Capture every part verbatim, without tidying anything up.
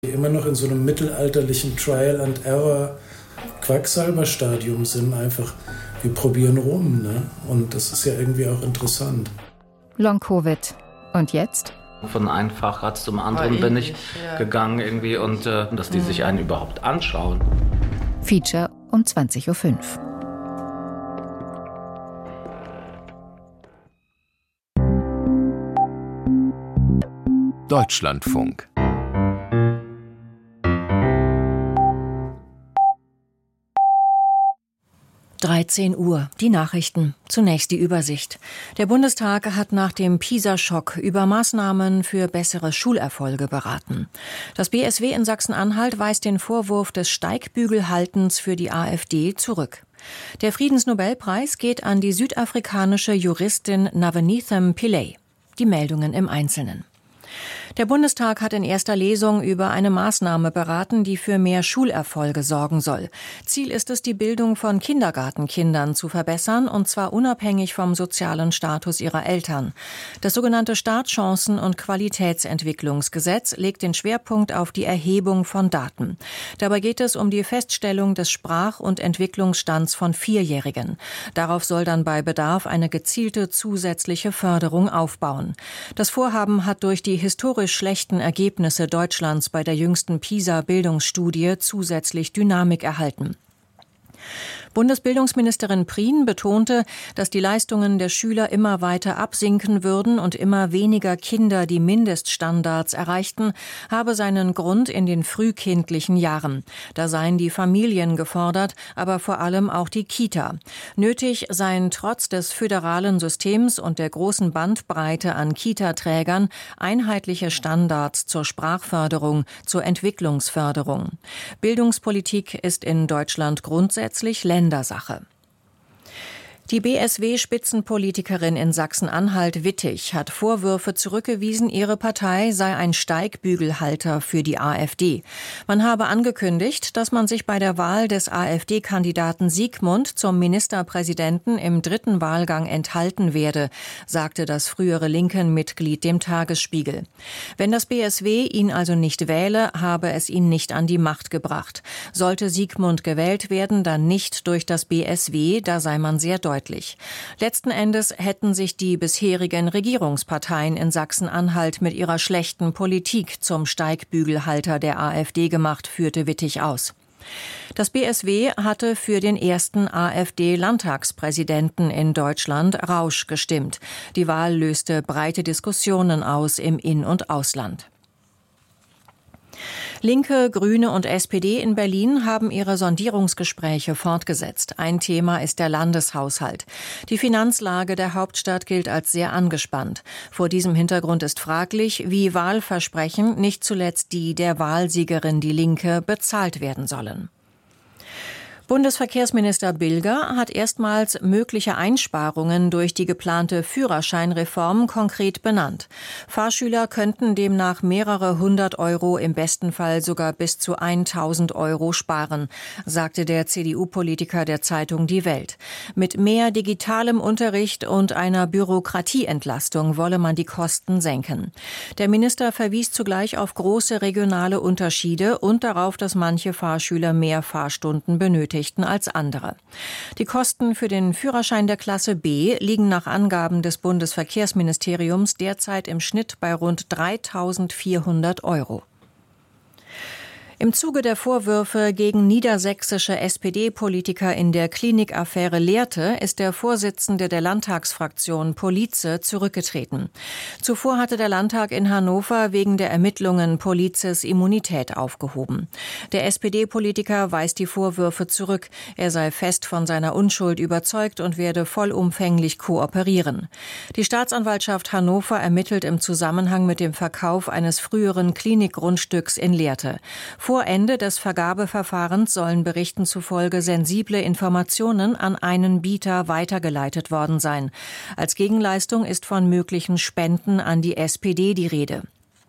die immer noch in so einem mittelalterlichen Trial-and-Error-Quacksalber-Stadium sind. Einfach, wir probieren rum, ne? Und das ist ja irgendwie auch interessant. Long-Covid. Und jetzt? Von einem Facharzt zum anderen bin ich ja. gegangen irgendwie und äh, dass die mhm. sich einen überhaupt anschauen. Feature um zwanzig Uhr fünf. Deutschlandfunk. dreizehn Uhr, die Nachrichten. Zunächst die Übersicht. Der Bundestag hat nach dem PISA-Schock über Maßnahmen für bessere Schulerfolge beraten. Das B S W in Sachsen-Anhalt weist den Vorwurf des Steigbügelhaltens für die AfD zurück. Der Friedensnobelpreis geht an die südafrikanische Juristin Navaneetham Pillay. Die Meldungen im Einzelnen. Der Bundestag hat in erster Lesung über eine Maßnahme beraten, die für mehr Schulerfolge sorgen soll. Ziel ist es, die Bildung von Kindergartenkindern zu verbessern, und zwar unabhängig vom sozialen Status ihrer Eltern. Das sogenannte Startchancen- und Qualitätsentwicklungsgesetz legt den Schwerpunkt auf die Erhebung von Daten. Dabei geht es um die Feststellung des Sprach- und Entwicklungsstands von Vierjährigen. Darauf soll dann bei Bedarf eine gezielte zusätzliche Förderung aufbauen. Das Vorhaben hat durch die historisch schlechten Ergebnisse Deutschlands bei der jüngsten PISA-Bildungsstudie zusätzlich Dynamik erhalten. Bundesbildungsministerin Prien betonte, dass die Leistungen der Schüler immer weiter absinken würden und immer weniger Kinder die Mindeststandards erreichten, habe seinen Grund in den frühkindlichen Jahren. Da seien die Familien gefordert, aber vor allem auch die Kita. Nötig seien trotz des föderalen Systems und der großen Bandbreite an Kita-Trägern einheitliche Standards zur Sprachförderung, zur Entwicklungsförderung. Bildungspolitik ist in Deutschland grundsätzlich Ländersache. Die B S W-Spitzenpolitikerin in Sachsen-Anhalt Wittig hat Vorwürfe zurückgewiesen, ihre Partei sei ein Steigbügelhalter für die AfD. Man habe angekündigt, dass man sich bei der Wahl des AfD-Kandidaten Siegmund zum Ministerpräsidenten im dritten Wahlgang enthalten werde, sagte das frühere Linken-Mitglied dem Tagesspiegel. Wenn das B S W ihn also nicht wähle, habe es ihn nicht an die Macht gebracht. Sollte Siegmund gewählt werden, dann nicht durch das B S W, da sei man sehr deutlich. Letzten Endes hätten sich die bisherigen Regierungsparteien in Sachsen-Anhalt mit ihrer schlechten Politik zum Steigbügelhalter der AfD gemacht, führte Wittig aus. Das B S W hatte für den ersten AfD-Landtagspräsidenten in Deutschland Rausch gestimmt. Die Wahl löste breite Diskussionen aus im In- und Ausland. Linke, Grüne und S P D in Berlin haben ihre Sondierungsgespräche fortgesetzt. Ein Thema ist der Landeshaushalt. Die Finanzlage der Hauptstadt gilt als sehr angespannt. Vor diesem Hintergrund ist fraglich, wie Wahlversprechen, nicht zuletzt die der Wahlsiegerin Die Linke, bezahlt werden sollen. Bundesverkehrsminister Bilger hat erstmals mögliche Einsparungen durch die geplante Führerscheinreform konkret benannt. Fahrschüler könnten demnach mehrere hundert Euro, im besten Fall sogar bis zu tausend Euro sparen, sagte der C D U-Politiker der Zeitung Die Welt. Mit mehr digitalem Unterricht und einer Bürokratieentlastung wolle man die Kosten senken. Der Minister verwies zugleich auf große regionale Unterschiede und darauf, dass manche Fahrschüler mehr Fahrstunden benötigen als andere. Die Kosten für den Führerschein der Klasse B liegen nach Angaben des Bundesverkehrsministeriums derzeit im Schnitt bei rund dreitausendvierhundert Euro. Im Zuge der Vorwürfe gegen niedersächsische S P D-Politiker in der Klinikaffäre Lehrte ist der Vorsitzende der Landtagsfraktion Police zurückgetreten. Zuvor hatte der Landtag in Hannover wegen der Ermittlungen Polices Immunität aufgehoben. Der S P D-Politiker weist die Vorwürfe zurück. Er sei fest von seiner Unschuld überzeugt und werde vollumfänglich kooperieren. Die Staatsanwaltschaft Hannover ermittelt im Zusammenhang mit dem Verkauf eines früheren Klinikgrundstücks in Lehrte. Vor Ende des Vergabeverfahrens sollen Berichten zufolge sensible Informationen an einen Bieter weitergeleitet worden sein. Als Gegenleistung ist von möglichen Spenden an die S P D die Rede.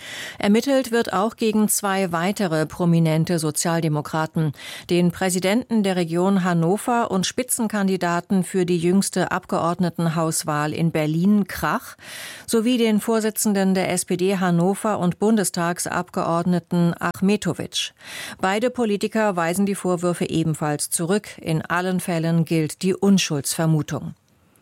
Ermittelt wird auch gegen zwei weitere prominente Sozialdemokraten, den Präsidenten der Region Hannover und Spitzenkandidaten für die jüngste Abgeordnetenhauswahl in Berlin, Krach, sowie den Vorsitzenden der S P D Hannover und Bundestagsabgeordneten Achmetovic. Beide Politiker weisen die Vorwürfe ebenfalls zurück. In allen Fällen gilt die Unschuldsvermutung.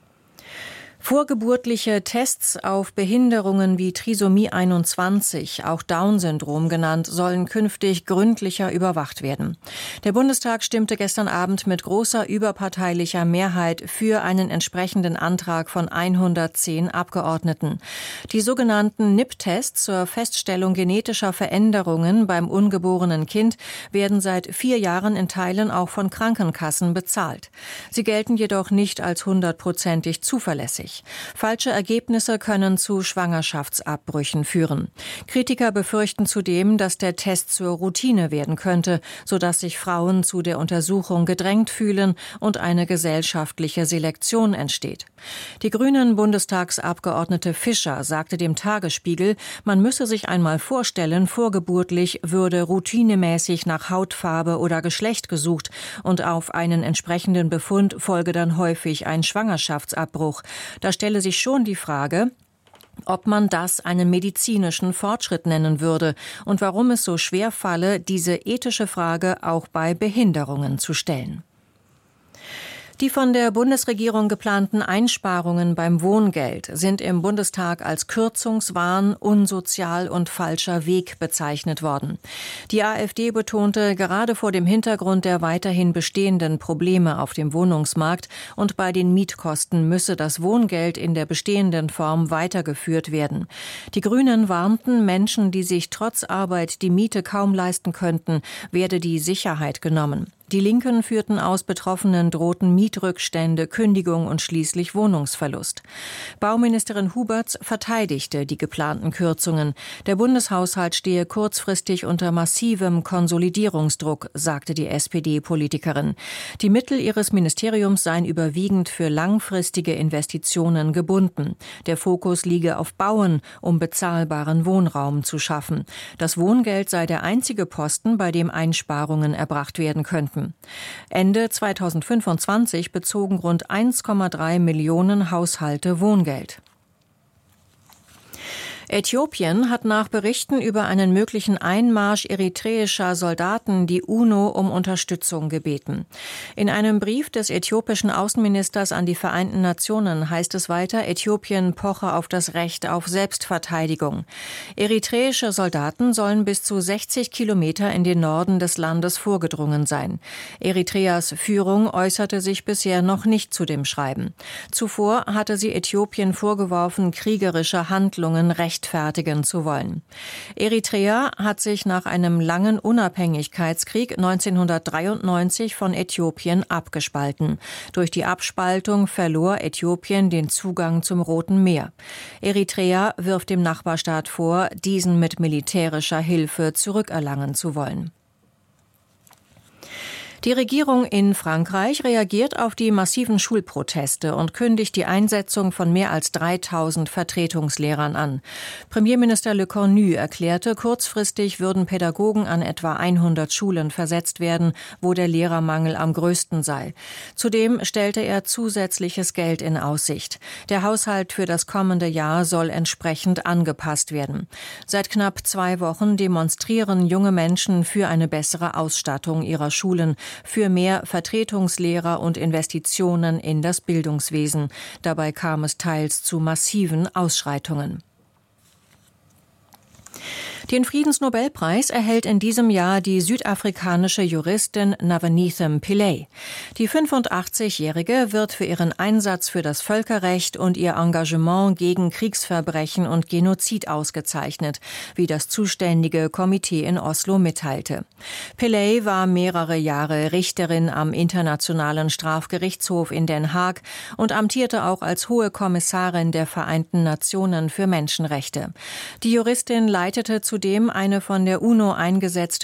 Vorgeburtliche Tests auf Behinderungen wie Trisomie einundzwanzig, auch Down-Syndrom genannt, sollen künftig gründlicher überwacht werden. Der Bundestag stimmte gestern Abend mit großer überparteilicher Mehrheit für einen entsprechenden Antrag von hundertzehn Abgeordneten. Die sogenannten N I P-Tests zur Feststellung genetischer Veränderungen beim ungeborenen Kind werden seit vier Jahren in Teilen auch von Krankenkassen bezahlt. Sie gelten jedoch nicht als hundertprozentig zuverlässig. Falsche Ergebnisse können zu Schwangerschaftsabbrüchen führen. Kritiker befürchten zudem, dass der Test zur Routine werden könnte, sodass sich Frauen zu der Untersuchung gedrängt fühlen und eine gesellschaftliche Selektion entsteht. Die grünen Bundestagsabgeordnete Fischer sagte dem Tagesspiegel, man müsse sich einmal vorstellen, vorgeburtlich würde routinemäßig nach Hautfarbe oder Geschlecht gesucht und auf einen entsprechenden Befund folge dann häufig ein Schwangerschaftsabbruch. Da stelle sich schon die Frage, ob man das einen medizinischen Fortschritt nennen würde und warum es so schwer falle, diese ethische Frage auch bei Behinderungen zu stellen. Die von der Bundesregierung geplanten Einsparungen beim Wohngeld sind im Bundestag als Kürzungswahn, unsozial und falscher Weg bezeichnet worden. Die AfD betonte, gerade vor dem Hintergrund der weiterhin bestehenden Probleme auf dem Wohnungsmarkt und bei den Mietkosten müsse das Wohngeld in der bestehenden Form weitergeführt werden. Die Grünen warnten, Menschen, die sich trotz Arbeit die Miete kaum leisten könnten, werde die Sicherheit genommen. Die Linken führten aus, Betroffenen drohten Mietrückstände, Kündigung und schließlich Wohnungsverlust. Bauministerin Huberts verteidigte die geplanten Kürzungen. Der Bundeshaushalt stehe kurzfristig unter massivem Konsolidierungsdruck, sagte die S P D-Politikerin. Die Mittel ihres Ministeriums seien überwiegend für langfristige Investitionen gebunden. Der Fokus liege auf Bauen, um bezahlbaren Wohnraum zu schaffen. Das Wohngeld sei der einzige Posten, bei dem Einsparungen erbracht werden könnten. Ende zweitausendfünfundzwanzig bezogen rund eins Komma drei Millionen Haushalte Wohngeld. Äthiopien hat nach Berichten über einen möglichen Einmarsch eritreischer Soldaten die UNO um Unterstützung gebeten. In einem Brief des äthiopischen Außenministers an die Vereinten Nationen heißt es weiter, Äthiopien poche auf das Recht auf Selbstverteidigung. Eritreische Soldaten sollen bis zu sechzig Kilometer in den Norden des Landes vorgedrungen sein. Eritreas Führung äußerte sich bisher noch nicht zu dem Schreiben. Zuvor hatte sie Äthiopien vorgeworfen, kriegerische Handlungen recht rechtfertigen zu wollen. Eritrea hat sich nach einem langen Unabhängigkeitskrieg neunzehnhundertdreiundneunzig von Äthiopien abgespalten. Durch die Abspaltung verlor Äthiopien den Zugang zum Roten Meer. Eritrea wirft dem Nachbarstaat vor, diesen mit militärischer Hilfe zurückerlangen zu wollen. Die Regierung in Frankreich reagiert auf die massiven Schulproteste und kündigt die Einsetzung von mehr als dreitausend Vertretungslehrern an. Premierminister Le Cornu erklärte, kurzfristig würden Pädagogen an etwa hundert Schulen versetzt werden, wo der Lehrermangel am größten sei. Zudem stellte er zusätzliches Geld in Aussicht. Der Haushalt für das kommende Jahr soll entsprechend angepasst werden. Seit knapp zwei Wochen demonstrieren junge Menschen für eine bessere Ausstattung ihrer Schulen, für mehr Vertretungslehrer und Investitionen in das Bildungswesen. Dabei kam es teils zu massiven Ausschreitungen. Den Friedensnobelpreis erhält in diesem Jahr die südafrikanische Juristin Navaneetham Pillay. Die fünfundachtzigjährige wird für ihren Einsatz für das Völkerrecht und ihr Engagement gegen Kriegsverbrechen und Genozid ausgezeichnet, wie das zuständige Komitee in Oslo mitteilte. Pillay war mehrere Jahre Richterin am Internationalen Strafgerichtshof in Den Haag und amtierte auch als Hohe Kommissarin der Vereinten Nationen für Menschenrechte. Die Juristin leitete zudem eine von der UNO eingesetzte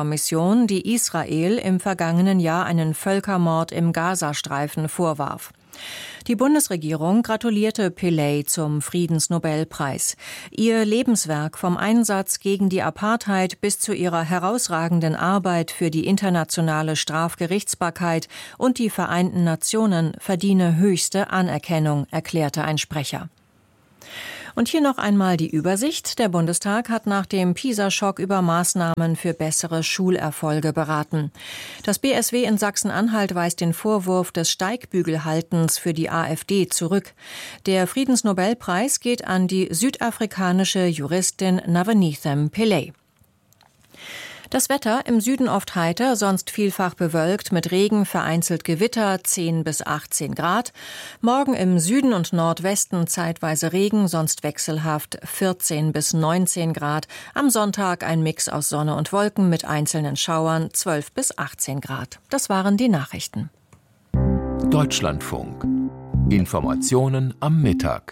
Untersuchungskommission, die Israel im vergangenen Jahr einen Völkermord im Gazastreifen vorwarf. Die Bundesregierung gratulierte Pillay zum Friedensnobelpreis. Ihr Lebenswerk vom Einsatz gegen die Apartheid bis zu ihrer herausragenden Arbeit für die internationale Strafgerichtsbarkeit und die Vereinten Nationen verdiene höchste Anerkennung, erklärte ein Sprecher. Und hier noch einmal die Übersicht. Der Bundestag hat nach dem PISA-Schock über Maßnahmen für bessere Schulerfolge beraten. Das B S W in Sachsen-Anhalt weist den Vorwurf des Steigbügelhaltens für die AfD zurück. Der Friedensnobelpreis geht an die südafrikanische Juristin Navaneetham Pillay. Das Wetter im Süden oft heiter, sonst vielfach bewölkt mit Regen, vereinzelt Gewitter, zehn bis achtzehn Grad. Morgen im Süden und Nordwesten zeitweise Regen, sonst wechselhaft, vierzehn bis neunzehn Grad. Am Sonntag ein Mix aus Sonne und Wolken mit einzelnen Schauern, zwölf bis achtzehn Grad. Das waren die Nachrichten. Deutschlandfunk. Informationen am Mittag.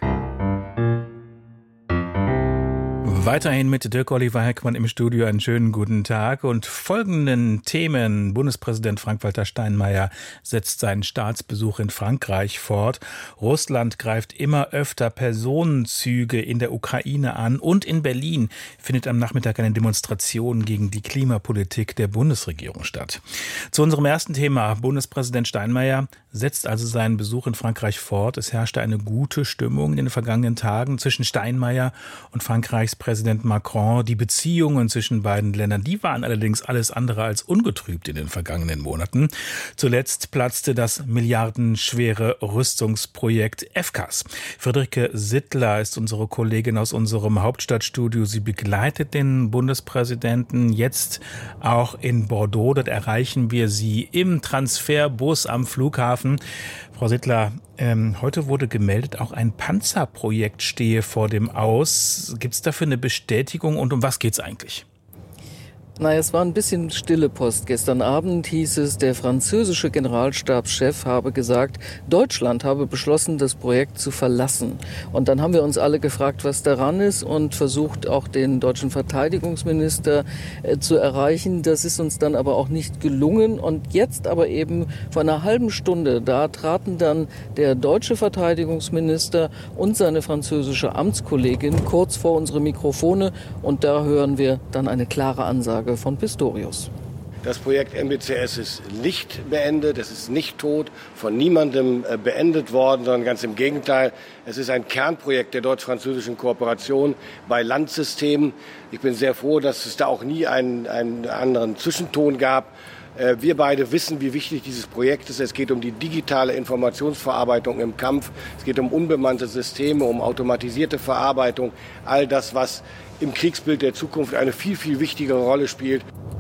Weiterhin mit Dirk Oliver Heckmann im Studio einen schönen guten Tag und folgenden Themen. Bundespräsident Frank-Walter Steinmeier setzt seinen Staatsbesuch in Frankreich fort. Russland greift immer öfter Personenzüge in der Ukraine an und in Berlin findet am Nachmittag eine Demonstration gegen die Klimapolitik der Bundesregierung statt. Zu unserem ersten Thema. Bundespräsident Steinmeier setzt also seinen Besuch in Frankreich fort. Es herrschte eine gute Stimmung in den vergangenen Tagen zwischen Steinmeier und Frankreichs Präsident Macron. Die Beziehungen zwischen beiden Ländern, die waren allerdings alles andere als ungetrübt in den vergangenen Monaten. Zuletzt platzte das milliardenschwere Rüstungsprojekt F C A S. Friederike Sittler ist unsere Kollegin aus unserem Hauptstadtstudio. Sie begleitet den Bundespräsidenten jetzt auch in Bordeaux. Dort erreichen wir sie im Transferbus am Flughafen. Frau Sittler, ähm, heute wurde gemeldet, auch ein Panzerprojekt stehe vor dem Aus. Gibt es dafür eine Bestätigung und um was geht es eigentlich? Naja, es war ein bisschen stille Post. Gestern Abend hieß es, der französische Generalstabschef habe gesagt, Deutschland habe beschlossen, das Projekt zu verlassen. Und dann haben wir uns alle gefragt, was daran ist und versucht auch den deutschen Verteidigungsminister äh, zu erreichen. Das ist uns dann aber auch nicht gelungen. Und jetzt aber eben vor einer halben Stunde, da traten dann der deutsche Verteidigungsminister und seine französische Amtskollegin kurz vor unsere Mikrofone. Und da hören wir dann eine klare Ansage von Pistorius. Das Projekt M B C S ist nicht beendet, es ist nicht tot, von niemandem beendet worden, sondern ganz im Gegenteil. Es ist ein Kernprojekt der deutsch-französischen Kooperation bei Landsystemen. Ich bin sehr froh, dass es da auch nie einen, einen anderen Zwischenton gab. Wir beide wissen, wie wichtig dieses Projekt ist. Es geht um die digitale Informationsverarbeitung im Kampf. Es geht um unbemannte Systeme, um automatisierte Verarbeitung. All das, was im Kriegsbild der Zukunft eine viel, viel wichtigere Rolle spielt.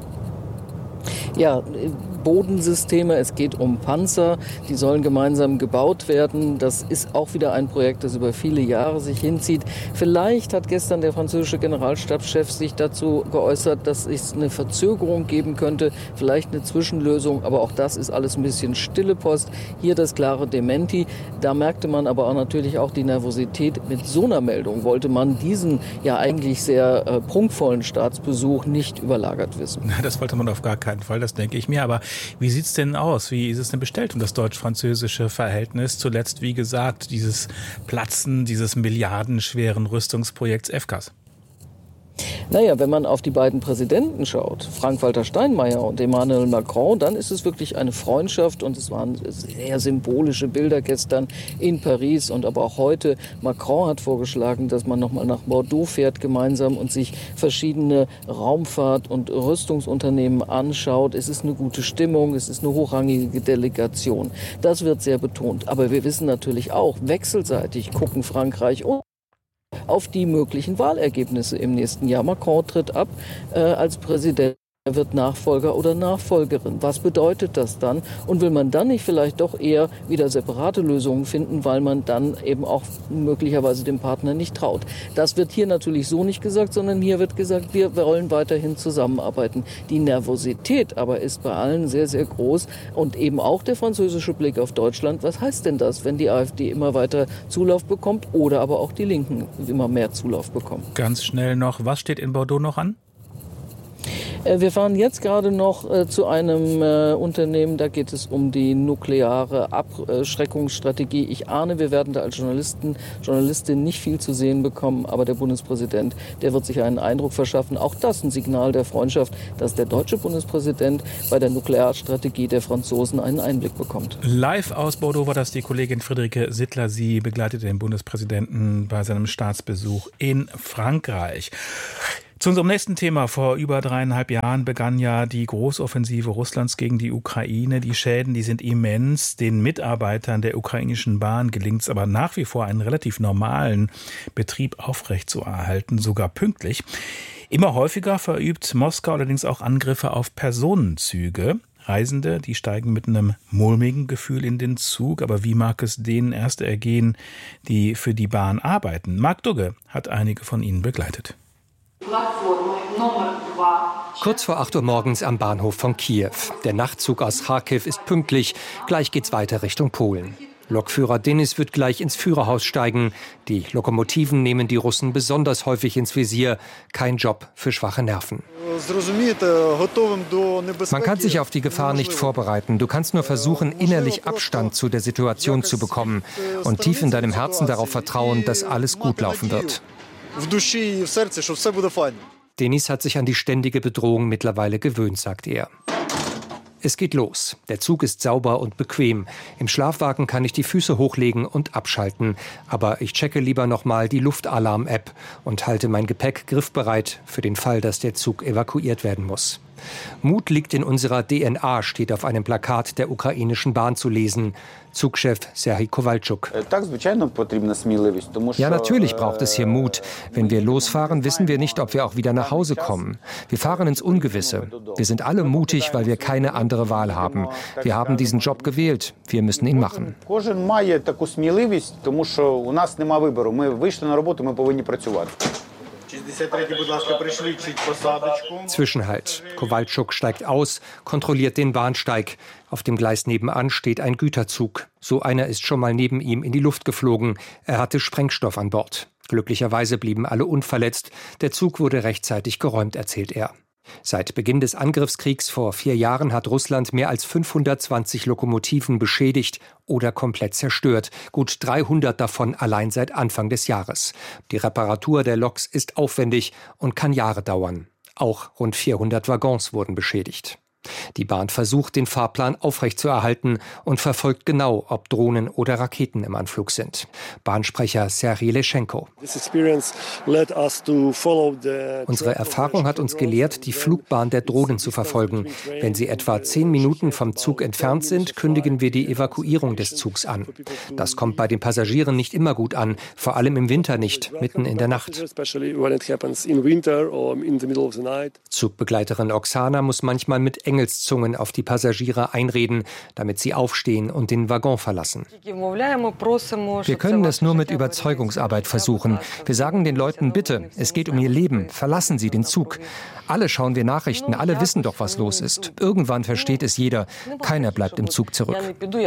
Ja, Bodensysteme, es geht um Panzer, die sollen gemeinsam gebaut werden. Das ist auch wieder ein Projekt, das über viele Jahre sich hinzieht. Vielleicht hat gestern der französische Generalstabschef sich dazu geäußert, dass es eine Verzögerung geben könnte, vielleicht eine Zwischenlösung, aber auch das ist alles ein bisschen stille Post. Hier das klare Dementi. Da merkte man aber auch natürlich auch die Nervosität. Mit so einer Meldung wollte man diesen ja eigentlich sehr äh, prunkvollen Staatsbesuch nicht überlagert wissen. Das wollte man auf gar keinen Fall, das denke ich mir. Aber wie sieht's denn aus? Wie ist es denn bestellt um das deutsch-französische Verhältnis? Zuletzt, wie gesagt, dieses Platzen dieses milliardenschweren Rüstungsprojekts F C A S. Naja, wenn man auf die beiden Präsidenten schaut, Frank-Walter Steinmeier und Emmanuel Macron, dann ist es wirklich eine Freundschaft und es waren sehr symbolische Bilder gestern in Paris und aber auch heute. Macron hat vorgeschlagen, dass man nochmal nach Bordeaux fährt gemeinsam und sich verschiedene Raumfahrt- und Rüstungsunternehmen anschaut. Es ist eine gute Stimmung, es ist eine hochrangige Delegation. Das wird sehr betont. Aber wir wissen natürlich auch, wechselseitig gucken Frankreich und auf die möglichen Wahlergebnisse im nächsten Jahr. Macron tritt ab äh, als Präsident. Er wird Nachfolger oder Nachfolgerin. Was bedeutet das dann? Und will man dann nicht vielleicht doch eher wieder separate Lösungen finden, weil man dann eben auch möglicherweise dem Partner nicht traut? Das wird hier natürlich so nicht gesagt, sondern hier wird gesagt, wir wollen weiterhin zusammenarbeiten. Die Nervosität aber ist bei allen sehr, sehr groß und eben auch der französische Blick auf Deutschland. Was heißt denn das, wenn die AfD immer weiter Zulauf bekommt oder aber auch die Linken immer mehr Zulauf bekommen? Ganz schnell noch, was steht in Bordeaux noch an? Wir fahren jetzt gerade noch äh, zu einem äh, Unternehmen, da geht es um die nukleare Abschreckungsstrategie. Ich ahne, wir werden da als Journalisten, Journalistin nicht viel zu sehen bekommen, aber der Bundespräsident, der wird sich einen Eindruck verschaffen. Auch das ein Signal der Freundschaft, dass der deutsche Bundespräsident bei der Nuklearstrategie der Franzosen einen Einblick bekommt. Live aus Bordeaux war das die Kollegin Friederike Sittler. Sie begleitete den Bundespräsidenten bei seinem Staatsbesuch in Frankreich. Zu unserem nächsten Thema. Vor über dreieinhalb Jahren begann ja die Großoffensive Russlands gegen die Ukraine. Die Schäden, die sind immens. Den Mitarbeitern der ukrainischen Bahn gelingt es aber nach wie vor, einen relativ normalen Betrieb aufrechtzuerhalten, sogar pünktlich. Immer häufiger verübt Moskau allerdings auch Angriffe auf Personenzüge. Reisende, die steigen mit einem mulmigen Gefühl in den Zug. Aber wie mag es denen erst ergehen, die für die Bahn arbeiten? Marc Dugge hat einige von ihnen begleitet. Kurz vor acht Uhr morgens am Bahnhof von Kiew. Der Nachtzug aus Charkiw ist pünktlich. Gleich geht's weiter Richtung Polen. Lokführer Denis wird gleich ins Führerhaus steigen. Die Lokomotiven nehmen die Russen besonders häufig ins Visier. Kein Job für schwache Nerven. Man kann sich auf die Gefahr nicht vorbereiten. Du kannst nur versuchen, innerlich Abstand zu der Situation zu bekommen und tief in deinem Herzen darauf vertrauen, dass alles gut laufen wird. Denis hat sich an die ständige Bedrohung mittlerweile gewöhnt, sagt er. Es geht los. Der Zug ist sauber und bequem. Im Schlafwagen kann ich die Füße hochlegen und abschalten. Aber ich checke lieber nochmal die Luftalarm-App und halte mein Gepäck griffbereit für den Fall, dass der Zug evakuiert werden muss. Mut liegt in unserer D N A, steht auf einem Plakat der ukrainischen Bahn zu lesen. Zugchef Serhij Kowalczuk. Ja, natürlich braucht es hier Mut. Wenn wir losfahren, wissen wir nicht, ob wir auch wieder nach Hause kommen. Wir fahren ins Ungewisse. Wir sind alle mutig, weil wir keine andere Wahl haben. Wir haben diesen Job gewählt. Wir müssen ihn machen. Zwischenhalt. Kowalczuk steigt aus, kontrolliert den Bahnsteig. Auf dem Gleis nebenan steht ein Güterzug. So einer ist schon mal neben ihm in die Luft geflogen. Er hatte Sprengstoff an Bord. Glücklicherweise blieben alle unverletzt. Der Zug wurde rechtzeitig geräumt, erzählt er. Seit Beginn des Angriffskriegs vor vier Jahren hat Russland mehr als fünfhundertzwanzig Lokomotiven beschädigt oder komplett zerstört. Gut dreihundert davon allein seit Anfang des Jahres. Die Reparatur der Loks ist aufwendig und kann Jahre dauern. Auch rund vierhundert Waggons wurden beschädigt. Die Bahn versucht, den Fahrplan aufrechtzuerhalten und verfolgt genau, ob Drohnen oder Raketen im Anflug sind. Bahnsprecher Serhij Leschenko. Unsere Erfahrung hat uns gelehrt, die Flugbahn der Drohnen zu verfolgen. Wenn sie etwa zehn Minuten vom Zug entfernt sind, kündigen wir die Evakuierung des Zugs an. Das kommt bei den Passagieren nicht immer gut an, vor allem im Winter nicht, mitten in der Nacht. Zugbegleiterin Oksana muss manchmal mit Engelszungen auf die Passagiere einreden, damit sie aufstehen und den Waggon verlassen. Wir können es nur mit Überzeugungsarbeit versuchen. Wir sagen den Leuten, bitte, es geht um ihr Leben, verlassen Sie den Zug. Alle schauen wir Nachrichten, alle wissen doch, was los ist. Irgendwann versteht es jeder. Keiner bleibt im Zug zurück.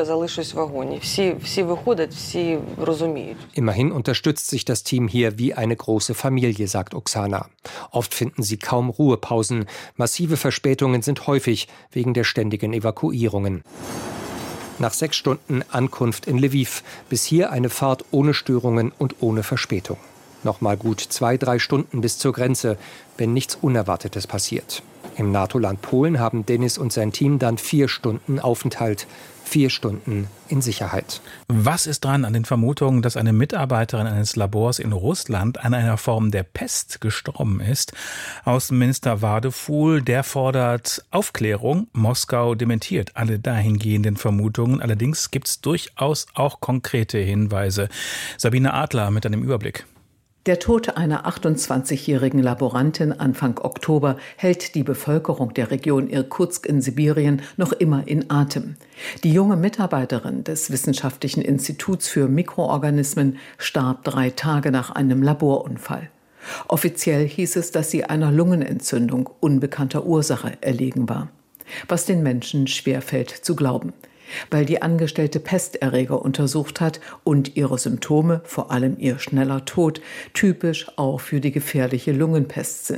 Immerhin unterstützt sich das Team hier wie eine große Familie, sagt Oksana. Oft finden sie kaum Ruhepausen. Massive Verspätungen sind häufig wegen der ständigen Evakuierungen. Nach sechs Stunden Ankunft in Lviv. Bis hier eine Fahrt ohne Störungen und ohne Verspätung. Nochmal gut zwei, drei Stunden bis zur Grenze, wenn nichts Unerwartetes passiert. Im NATO-Land Polen haben Denis und sein Team dann vier Stunden Aufenthalt. Vier Stunden in Sicherheit. Was ist dran an den Vermutungen, dass eine Mitarbeiterin eines Labors in Russland an einer Form der Pest gestorben ist? Außenminister Wadefuhl, der fordert Aufklärung. Moskau dementiert alle dahingehenden Vermutungen. Allerdings gibt es durchaus auch konkrete Hinweise. Sabine Adler mit einem Überblick. Der Tod einer achtundzwanzigjährigen Laborantin Anfang Oktober hält die Bevölkerung der Region Irkutsk in Sibirien noch immer in Atem. Die junge Mitarbeiterin des Wissenschaftlichen Instituts für Mikroorganismen starb drei Tage nach einem Laborunfall. Offiziell hieß es, dass sie einer Lungenentzündung unbekannter Ursache erlegen war. Was den Menschen schwerfällt zu glauben. Weil die Angestellte Pesterreger untersucht hat und ihre Symptome, vor allem ihr schneller Tod, typisch auch für die gefährliche Lungenpest sind.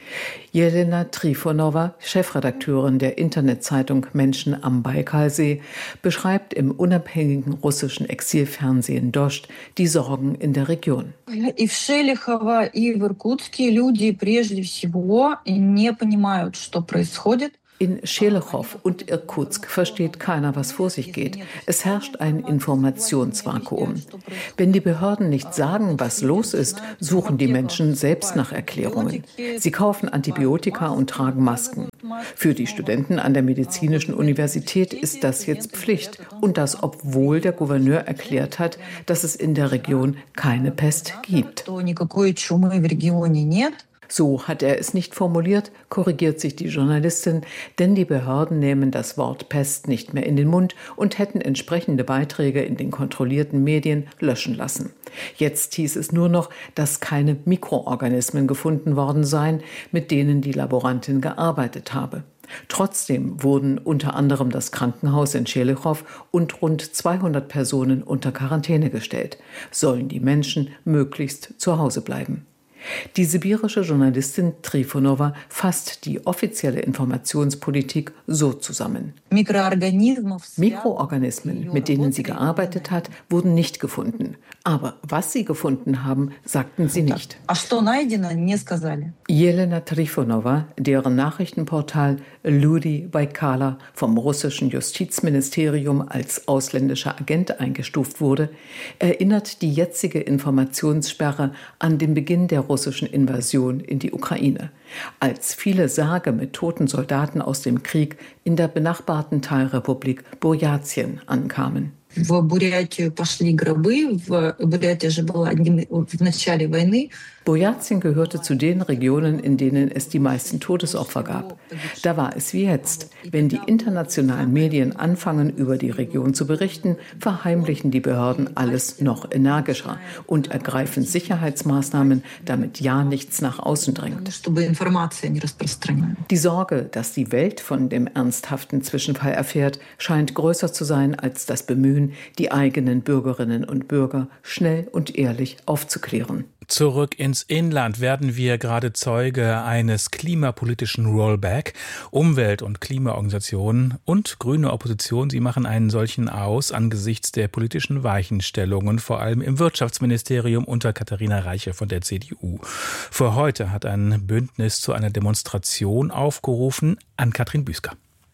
Jelena Trifonova, Chefredakteurin der Internetzeitung Menschen am Baikalsee, beschreibt im unabhängigen russischen Exilfernsehen Dost die Sorgen in der Region. И в Шелихово, и в Иркутске люди прежде всего не понимают, что происходит. In Schelechow und Irkutsk versteht keiner, was vor sich geht. Es herrscht ein Informationsvakuum. Wenn die Behörden nicht sagen, was los ist, suchen die Menschen selbst nach Erklärungen. Sie kaufen Antibiotika und tragen Masken. Für die Studenten an der Medizinischen Universität ist das jetzt Pflicht. Und das, obwohl der Gouverneur erklärt hat, dass es in der Region keine Pest gibt. So hat er es nicht formuliert, korrigiert sich die Journalistin, denn die Behörden nehmen das Wort Pest nicht mehr in den Mund und hätten entsprechende Beiträge in den kontrollierten Medien löschen lassen. Jetzt hieß es nur noch, dass keine Mikroorganismen gefunden worden seien, mit denen die Laborantin gearbeitet habe. Trotzdem wurden unter anderem das Krankenhaus in Schelechow und rund zweihundert Personen unter Quarantäne gestellt. Sollen die Menschen möglichst zu Hause bleiben. Die sibirische Journalistin Trifonova fasst die offizielle Informationspolitik so zusammen. Mikroorganismen, mit denen sie gearbeitet hat, wurden nicht gefunden. Aber was sie gefunden haben, sagten sie nicht. Jelena Trifonova, deren Nachrichtenportal Люди Байкала vom russischen Justizministerium als ausländischer Agent eingestuft wurde, erinnert die jetzige Informationssperre an den Beginn der russischen Invasion in die Ukraine, als viele Särge mit toten Soldaten aus dem Krieg in der benachbarten Teilrepublik Burjatien ankamen. В Бурятию пошли гробы. В Бурятия же была в начале войны. Burjatien gehörte zu den Regionen, in denen es die meisten Todesopfer gab. Da war es wie jetzt. Wenn die internationalen Medien anfangen, über die Region zu berichten, verheimlichen die Behörden alles noch energischer und ergreifen Sicherheitsmaßnahmen, damit ja nichts nach außen dringt. Die Sorge, dass die Welt von dem ernsthaften Zwischenfall erfährt, scheint größer zu sein als das Bemühen, die eigenen Bürgerinnen und Bürger schnell und ehrlich aufzuklären. Zurück ins Inland werden wir gerade Zeuge eines klimapolitischen Rollback. Umwelt- und Klimaorganisationen und grüne Opposition, sie machen einen solchen aus angesichts der politischen Weichenstellungen, vor allem im Wirtschaftsministerium unter Katharina Reiche von der C D U. Für heute hat ein Bündnis zu einer Demonstration aufgerufen. Ann-Kathrin Büsker.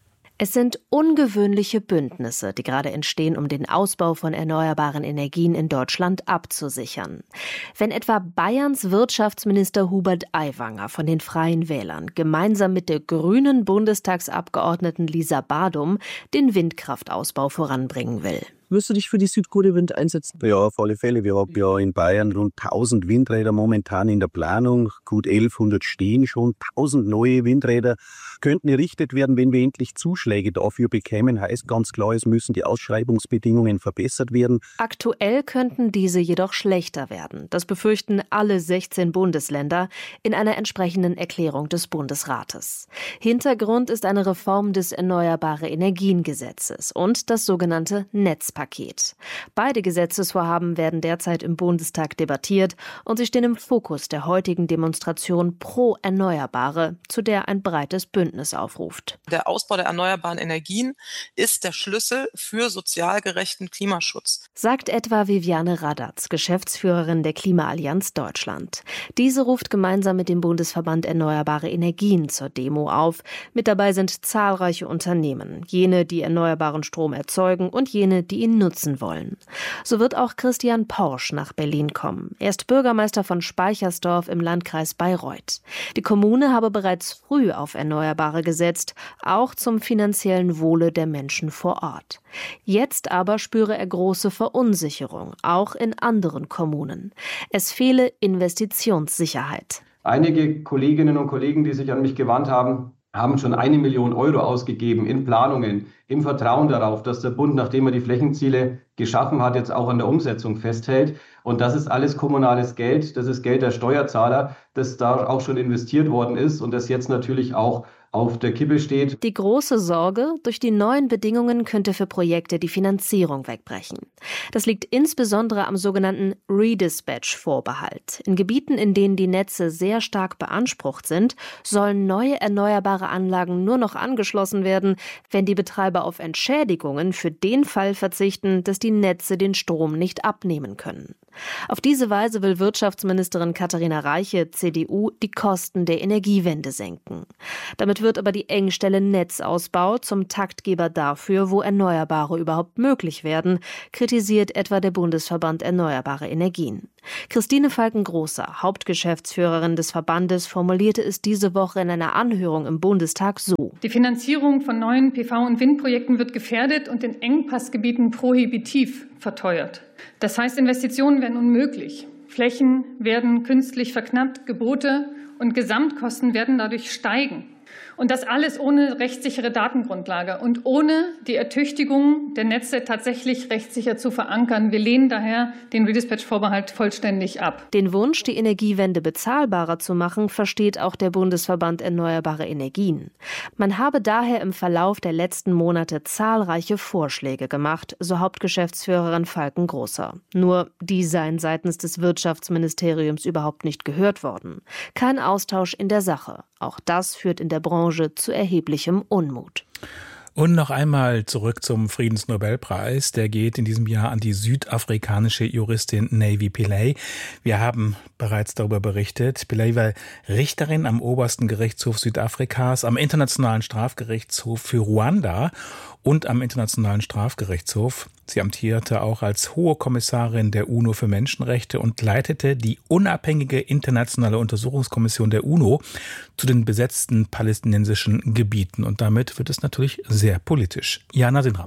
Es sind ungewöhnliche Bündnisse, die gerade entstehen, um den Ausbau von erneuerbaren Energien in Deutschland abzusichern. Wenn etwa Bayerns Wirtschaftsminister Hubert Aiwanger von den Freien Wählern gemeinsam mit der grünen Bundestagsabgeordneten Lisa Badum den Windkraftausbau voranbringen will. Wirst du dich für die Südkohle-Wind einsetzen? Ja, auf alle Fälle. Wir haben ja in Bayern rund tausend Windräder momentan in der Planung. Gut elfhundert stehen schon. tausend neue Windräder könnten errichtet werden, wenn wir endlich Zuschläge dafür bekämen. Heißt ganz klar, es müssen die Ausschreibungsbedingungen verbessert werden. Aktuell könnten diese jedoch schlechter werden. Das befürchten alle sechzehn Bundesländer in einer entsprechenden Erklärung des Bundesrates. Hintergrund ist eine Reform des Erneuerbare-Energien-Gesetzes und das sogenannte Netzpaket. Beide Gesetzesvorhaben werden derzeit im Bundestag debattiert und sie stehen im Fokus der heutigen Demonstration pro Erneuerbare, zu der ein breites Bündnis aufruft. Der Ausbau der erneuerbaren Energien ist der Schlüssel für sozial gerechten Klimaschutz, sagt etwa Viviane Radatz, Geschäftsführerin der Klimaallianz Deutschland. Diese ruft gemeinsam mit dem Bundesverband Erneuerbare Energien zur Demo auf. Mit dabei sind zahlreiche Unternehmen, jene, die erneuerbaren Strom erzeugen und jene, die ihn nutzen wollen. So wird auch Christian Porsch nach Berlin kommen. Er ist Bürgermeister von Speichersdorf im Landkreis Bayreuth. Die Kommune habe bereits früh auf Erneuerbare gesetzt, auch zum finanziellen Wohle der Menschen vor Ort. Jetzt aber spüre er große Verunsicherung, auch in anderen Kommunen. Es fehle Investitionssicherheit. Einige Kolleginnen und Kollegen, die sich an mich gewandt haben, haben schon eine Million Euro ausgegeben in Planungen, im Vertrauen darauf, dass der Bund, nachdem er die Flächenziele geschaffen hat, jetzt auch an der Umsetzung festhält. Und das ist alles kommunales Geld, das ist Geld der Steuerzahler, das da auch schon investiert worden ist und das jetzt natürlich auch auf der Kippe steht. Die große Sorge, durch die neuen Bedingungen könnte für Projekte die Finanzierung wegbrechen. Das liegt insbesondere am sogenannten Redispatch-Vorbehalt. In Gebieten, in denen die Netze sehr stark beansprucht sind, sollen neue erneuerbare Anlagen nur noch angeschlossen werden, wenn die Betreiber auf Entschädigungen für den Fall verzichten, dass die Netze den Strom nicht abnehmen können. Auf diese Weise will Wirtschaftsministerin Katharina Reiche, C D U, die Kosten der Energiewende senken. Damit wird aber die Engstelle Netzausbau zum Taktgeber dafür, wo Erneuerbare überhaupt möglich werden, kritisiert etwa der Bundesverband Erneuerbare Energien. Christine Falken-Großer, Hauptgeschäftsführerin des Verbandes, formulierte es diese Woche in einer Anhörung im Bundestag so: Die Finanzierung von neuen P V- und Windprojekten wird gefährdet und in Engpassgebieten prohibitiv verteuert. Das heißt, Investitionen werden unmöglich. Flächen werden künstlich verknappt, Gebote und Gesamtkosten werden dadurch steigen. Und das alles ohne rechtssichere Datengrundlage und ohne die Ertüchtigung der Netze tatsächlich rechtssicher zu verankern. Wir lehnen daher den Redispatch-Vorbehalt vollständig ab. Den Wunsch, die Energiewende bezahlbarer zu machen, versteht auch der Bundesverband Erneuerbare Energien. Man habe daher im Verlauf der letzten Monate zahlreiche Vorschläge gemacht, so Hauptgeschäftsführerin Falken-Großer. Nur die seien seitens des Wirtschaftsministeriums überhaupt nicht gehört worden. Kein Austausch in der Sache. Auch das führt in der Branche zu erheblichem Unmut. Und noch einmal zurück zum Friedensnobelpreis. Der geht in diesem Jahr an die südafrikanische Juristin Navi Pillay. Wir haben bereits darüber berichtet. Pillay war Richterin am obersten Gerichtshof Südafrikas, am Internationalen Strafgerichtshof für Ruanda und am Internationalen Strafgerichtshof. Sie amtierte auch als Hohe Kommissarin der UNO für Menschenrechte und leitete die unabhängige internationale Untersuchungskommission der UNO zu den besetzten palästinensischen Gebieten. Und damit wird es natürlich sehr politisch. Jana Sinram.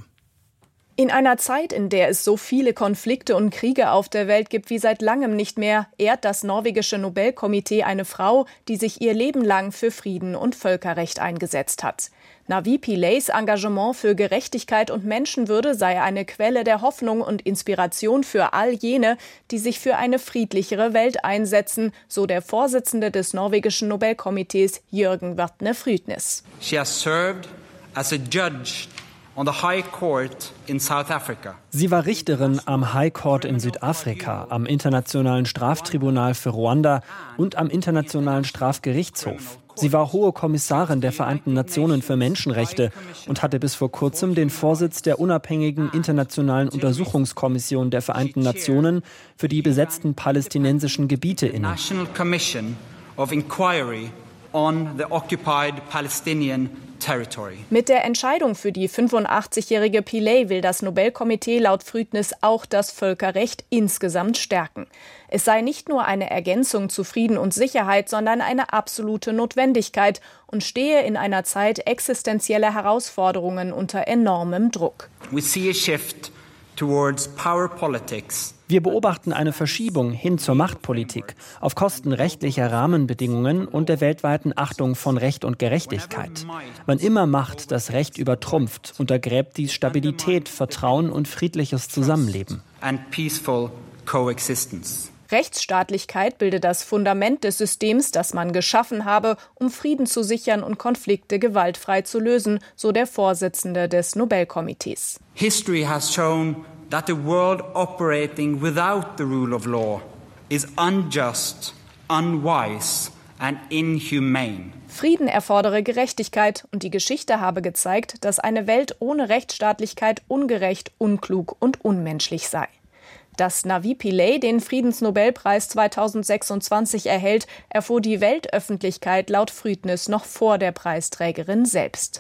In einer Zeit, in der es so viele Konflikte und Kriege auf der Welt gibt wie seit langem nicht mehr, ehrt das norwegische Nobelkomitee eine Frau, die sich ihr Leben lang für Frieden und Völkerrecht eingesetzt hat. Navi Pillays Engagement für Gerechtigkeit und Menschenwürde sei eine Quelle der Hoffnung und Inspiration für all jene, die sich für eine friedlichere Welt einsetzen, so der Vorsitzende des norwegischen Nobelkomitees Jürgen Vatne Frydnes. She has served as a judge on the High Court in South Africa. Sie war Richterin am High Court in Südafrika, am Internationalen Straftribunal für Ruanda und am Internationalen Strafgerichtshof. Sie war Hohe Kommissarin der Vereinten Nationen für Menschenrechte und hatte bis vor kurzem den Vorsitz der unabhängigen Internationalen Untersuchungskommission der Vereinten Nationen für die besetzten palästinensischen Gebiete inne. National Commission of Inquiry on the occupied Palestinian territory. Mit der Entscheidung für die fünfundachtzigjährige Pillay will das Nobelkomitee laut Frydnes auch das Völkerrecht insgesamt stärken. Es sei nicht nur eine Ergänzung zu Frieden und Sicherheit, sondern eine absolute Notwendigkeit und stehe in einer Zeit existenzieller Herausforderungen unter enormem Druck. We see a shift towards power politics. Wir beobachten eine Verschiebung hin zur Machtpolitik auf Kosten rechtlicher Rahmenbedingungen und der weltweiten Achtung von Recht und Gerechtigkeit. Wann immer Macht das Recht übertrumpft, untergräbt dies Stabilität, Vertrauen und friedliches Zusammenleben. And peaceful coexistence. Rechtsstaatlichkeit bilde das Fundament des Systems, das man geschaffen habe, um Frieden zu sichern und Konflikte gewaltfrei zu lösen, so der Vorsitzende des Nobelkomitees. History has shown that a world operating without the rule of law is unjust, unwise and inhumane. Frieden erfordere Gerechtigkeit und die Geschichte habe gezeigt, dass eine Welt ohne Rechtsstaatlichkeit ungerecht, unklug und unmenschlich sei. Dass Navi Pillay den Friedensnobelpreis zweitausendsechsundzwanzig erhält, erfuhr die Weltöffentlichkeit laut Frydnes noch vor der Preisträgerin selbst.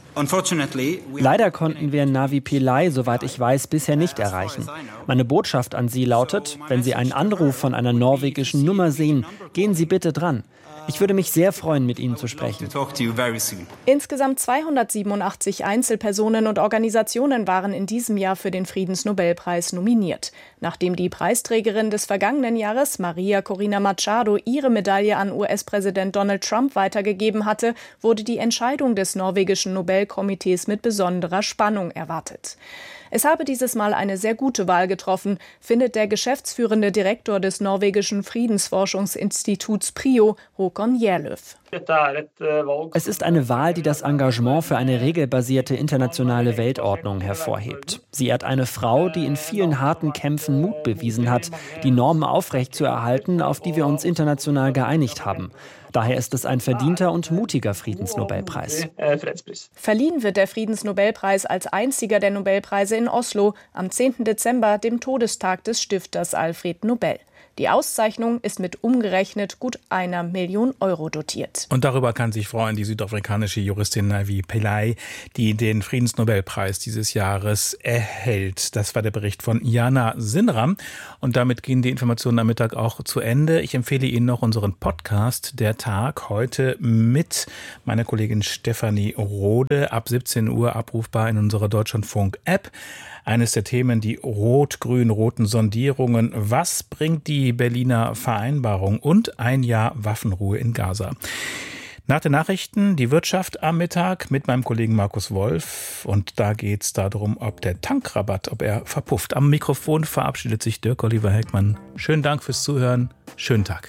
Leider konnten wir Navi Pillay, soweit ich weiß, bisher nicht erreichen. Meine Botschaft an Sie lautet, wenn Sie einen Anruf von einer norwegischen Nummer sehen, gehen Sie bitte dran. Ich würde mich sehr freuen, mit Ihnen zu sprechen. Insgesamt zweihundertsiebenundachtzig Einzelpersonen und Organisationen waren in diesem Jahr für den Friedensnobelpreis nominiert. Nachdem die Preisträgerin des vergangenen Jahres, Maria Corina Machado, ihre Medaille an U S-Präsident Donald Trump weitergegeben hatte, wurde die Entscheidung des norwegischen Nobelkomitees mit besonderer Spannung erwartet. Es habe dieses Mal eine sehr gute Wahl getroffen, findet der geschäftsführende Direktor des norwegischen Friedensforschungsinstituts PRIO, Håkon Gjerløv. Es ist eine Wahl, die das Engagement für eine regelbasierte internationale Weltordnung hervorhebt. Sie ehrt eine Frau, die in vielen harten Kämpfen Mut bewiesen hat, die Normen aufrechtzuerhalten, auf die wir uns international geeinigt haben. Daher ist es ein verdienter und mutiger Friedensnobelpreis. Verliehen wird der Friedensnobelpreis als einziger der Nobelpreise in Oslo am zehnten Dezember, dem Todestag des Stifters Alfred Nobel. Die Auszeichnung ist mit umgerechnet gut einer Million Euro dotiert. Und darüber kann sich freuen die südafrikanische Juristin Navi Pillay, die den Friedensnobelpreis dieses Jahres erhält. Das war der Bericht von Jana Sinram. Und damit gehen die Informationen am Mittag auch zu Ende. Ich empfehle Ihnen noch unseren Podcast Der Tag heute mit meiner Kollegin Stefanie Rode ab siebzehn Uhr abrufbar in unserer Deutschlandfunk-App. Eines der Themen, die rot-grün-roten Sondierungen. Was bringt die Berliner Vereinbarung und ein Jahr Waffenruhe in Gaza? Nach den Nachrichten die Wirtschaft am Mittag mit meinem Kollegen Markus Wolf. Und da geht es darum, ob der Tankrabatt, ob er verpufft. Am Mikrofon verabschiedet sich Dirk Oliver Heckmann. Schönen Dank fürs Zuhören. Schönen Tag.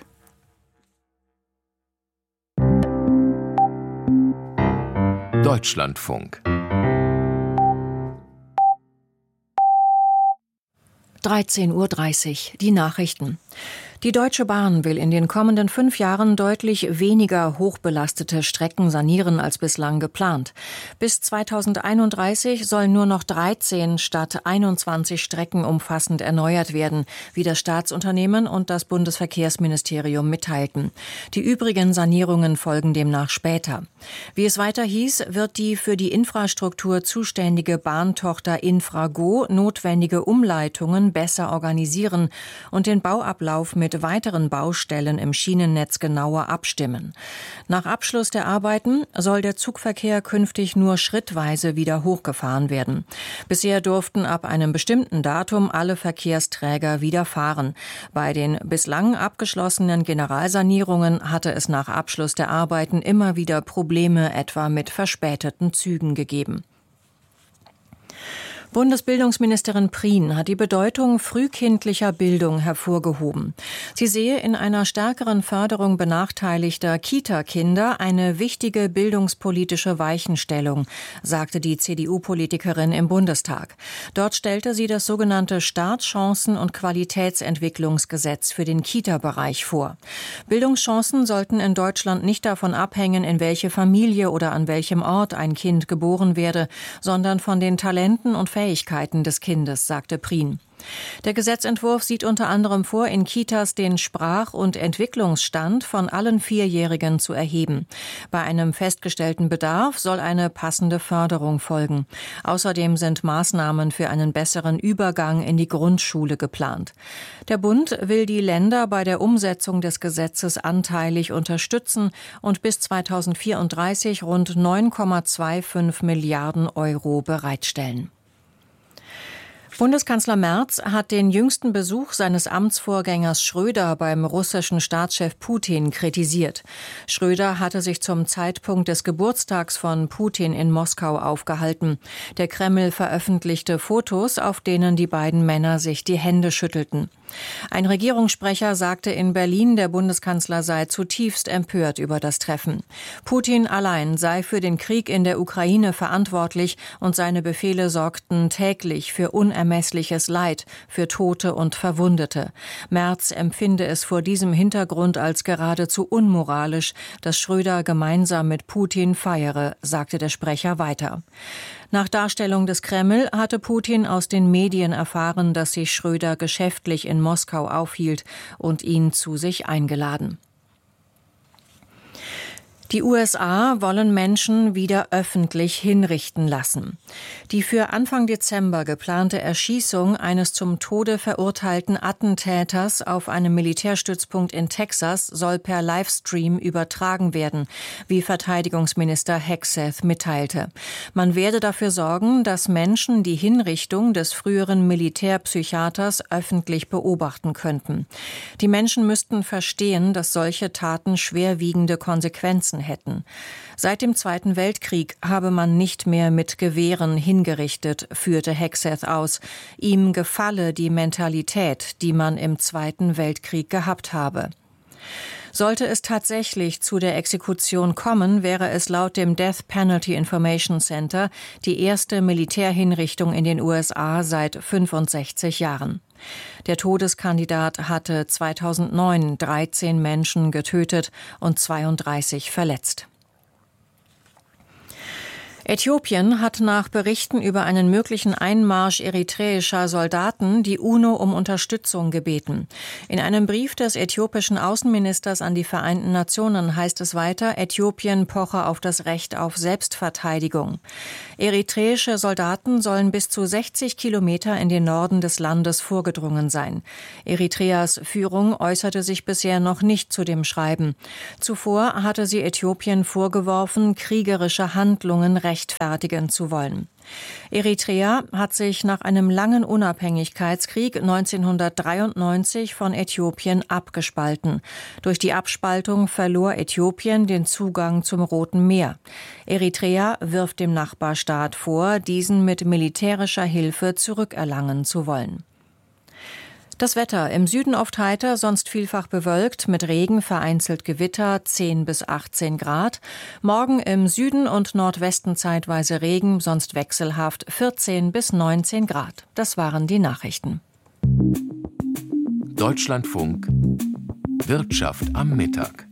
Deutschlandfunk. dreizehn Uhr dreißig, die Nachrichten. Die Deutsche Bahn will in den kommenden fünf Jahren deutlich weniger hochbelastete Strecken sanieren als bislang geplant. Bis zweitausendeinunddreißig sollen nur noch dreizehn statt einundzwanzig Strecken umfassend erneuert werden, wie das Staatsunternehmen und das Bundesverkehrsministerium mitteilten. Die übrigen Sanierungen folgen demnach später. Wie es weiter hieß, wird die für die Infrastruktur zuständige Bahntochter Infrago notwendige Umleitungen besser organisieren und den Bauablauf mit mit weiteren Baustellen im Schienennetz genauer abstimmen. Nach Abschluss der Arbeiten soll der Zugverkehr künftig nur schrittweise wieder hochgefahren werden. Bisher durften ab einem bestimmten Datum alle Verkehrsträger wieder fahren. Bei den bislang abgeschlossenen Generalsanierungen hatte es nach Abschluss der Arbeiten immer wieder Probleme, etwa mit verspäteten Zügen gegeben. Bundesbildungsministerin Prien hat die Bedeutung frühkindlicher Bildung hervorgehoben. Sie sehe in einer stärkeren Förderung benachteiligter Kita-Kinder eine wichtige bildungspolitische Weichenstellung, sagte die C D U-Politikerin im Bundestag. Dort stellte sie das sogenannte Startchancen- und Qualitätsentwicklungsgesetz für den Kita-Bereich vor. Bildungschancen sollten in Deutschland nicht davon abhängen, in welche Familie oder an welchem Ort ein Kind geboren werde, sondern von den Talenten und Fähigkeiten des Kindes, sagte Prien. Der Gesetzentwurf sieht unter anderem vor, in Kitas den Sprach- und Entwicklungsstand von allen Vierjährigen zu erheben. Bei einem festgestellten Bedarf soll eine passende Förderung folgen. Außerdem sind Maßnahmen für einen besseren Übergang in die Grundschule geplant. Der Bund will die Länder bei der Umsetzung des Gesetzes anteilig unterstützen und bis zweitausendvierunddreißig rund neun Komma fünfundzwanzig Milliarden Euro bereitstellen. Bundeskanzler Merz hat den jüngsten Besuch seines Amtsvorgängers Schröder beim russischen Staatschef Putin kritisiert. Schröder hatte sich zum Zeitpunkt des Geburtstags von Putin in Moskau aufgehalten. Der Kreml veröffentlichte Fotos, auf denen die beiden Männer sich die Hände schüttelten. Ein Regierungssprecher sagte in Berlin, der Bundeskanzler sei zutiefst empört über das Treffen. Putin allein sei für den Krieg in der Ukraine verantwortlich und seine Befehle sorgten täglich für unermessliches Leid, für Tote und Verwundete. Merz empfinde es vor diesem Hintergrund als geradezu unmoralisch, dass Schröder gemeinsam mit Putin feiere, sagte der Sprecher weiter. Nach Darstellung des Kreml hatte Putin aus den Medien erfahren, dass sich Schröder geschäftlich in Moskau aufhielt und ihn zu sich eingeladen. Die U S A wollen Menschen wieder öffentlich hinrichten lassen. Die für Anfang Dezember geplante Erschießung eines zum Tode verurteilten Attentäters auf einem Militärstützpunkt in Texas soll per Livestream übertragen werden, wie Verteidigungsminister Hegseth mitteilte. Man werde dafür sorgen, dass Menschen die Hinrichtung des früheren Militärpsychiaters öffentlich beobachten könnten. Die Menschen müssten verstehen, dass solche Taten schwerwiegende Konsequenzen hätten. Seit dem Zweiten Weltkrieg habe man nicht mehr mit Gewehren hingerichtet, führte Hegseth aus. Ihm gefalle die Mentalität, die man im Zweiten Weltkrieg gehabt habe. Sollte es tatsächlich zu der Exekution kommen, wäre es laut dem Death Penalty Information Center die erste Militärhinrichtung in den U S A seit fünfundsechzig Jahren. Der Todeskandidat hatte zweitausendneun dreizehn Menschen getötet und zweiunddreißig verletzt. Äthiopien hat nach Berichten über einen möglichen Einmarsch eritreischer Soldaten die UNO um Unterstützung gebeten. In einem Brief des äthiopischen Außenministers an die Vereinten Nationen heißt es weiter, Äthiopien poche auf das Recht auf Selbstverteidigung. Eritreische Soldaten sollen bis zu sechzig Kilometer in den Norden des Landes vorgedrungen sein. Eritreas Führung äußerte sich bisher noch nicht zu dem Schreiben. Zuvor hatte sie Äthiopien vorgeworfen, kriegerische Handlungen rechtfertigen zu wollen. Eritrea hat sich nach einem langen Unabhängigkeitskrieg neunzehnhundertdreiundneunzig von Äthiopien abgespalten. Durch die Abspaltung verlor Äthiopien den Zugang zum Roten Meer. Eritrea wirft dem Nachbarstaat vor, diesen mit militärischer Hilfe zurückerlangen zu wollen. Das Wetter: im Süden oft heiter, sonst vielfach bewölkt, mit Regen, vereinzelt Gewitter, zehn bis achtzehn Grad. Morgen im Süden und Nordwesten zeitweise Regen, sonst wechselhaft, vierzehn bis neunzehn Grad. Das waren die Nachrichten. Deutschlandfunk Wirtschaft am Mittag.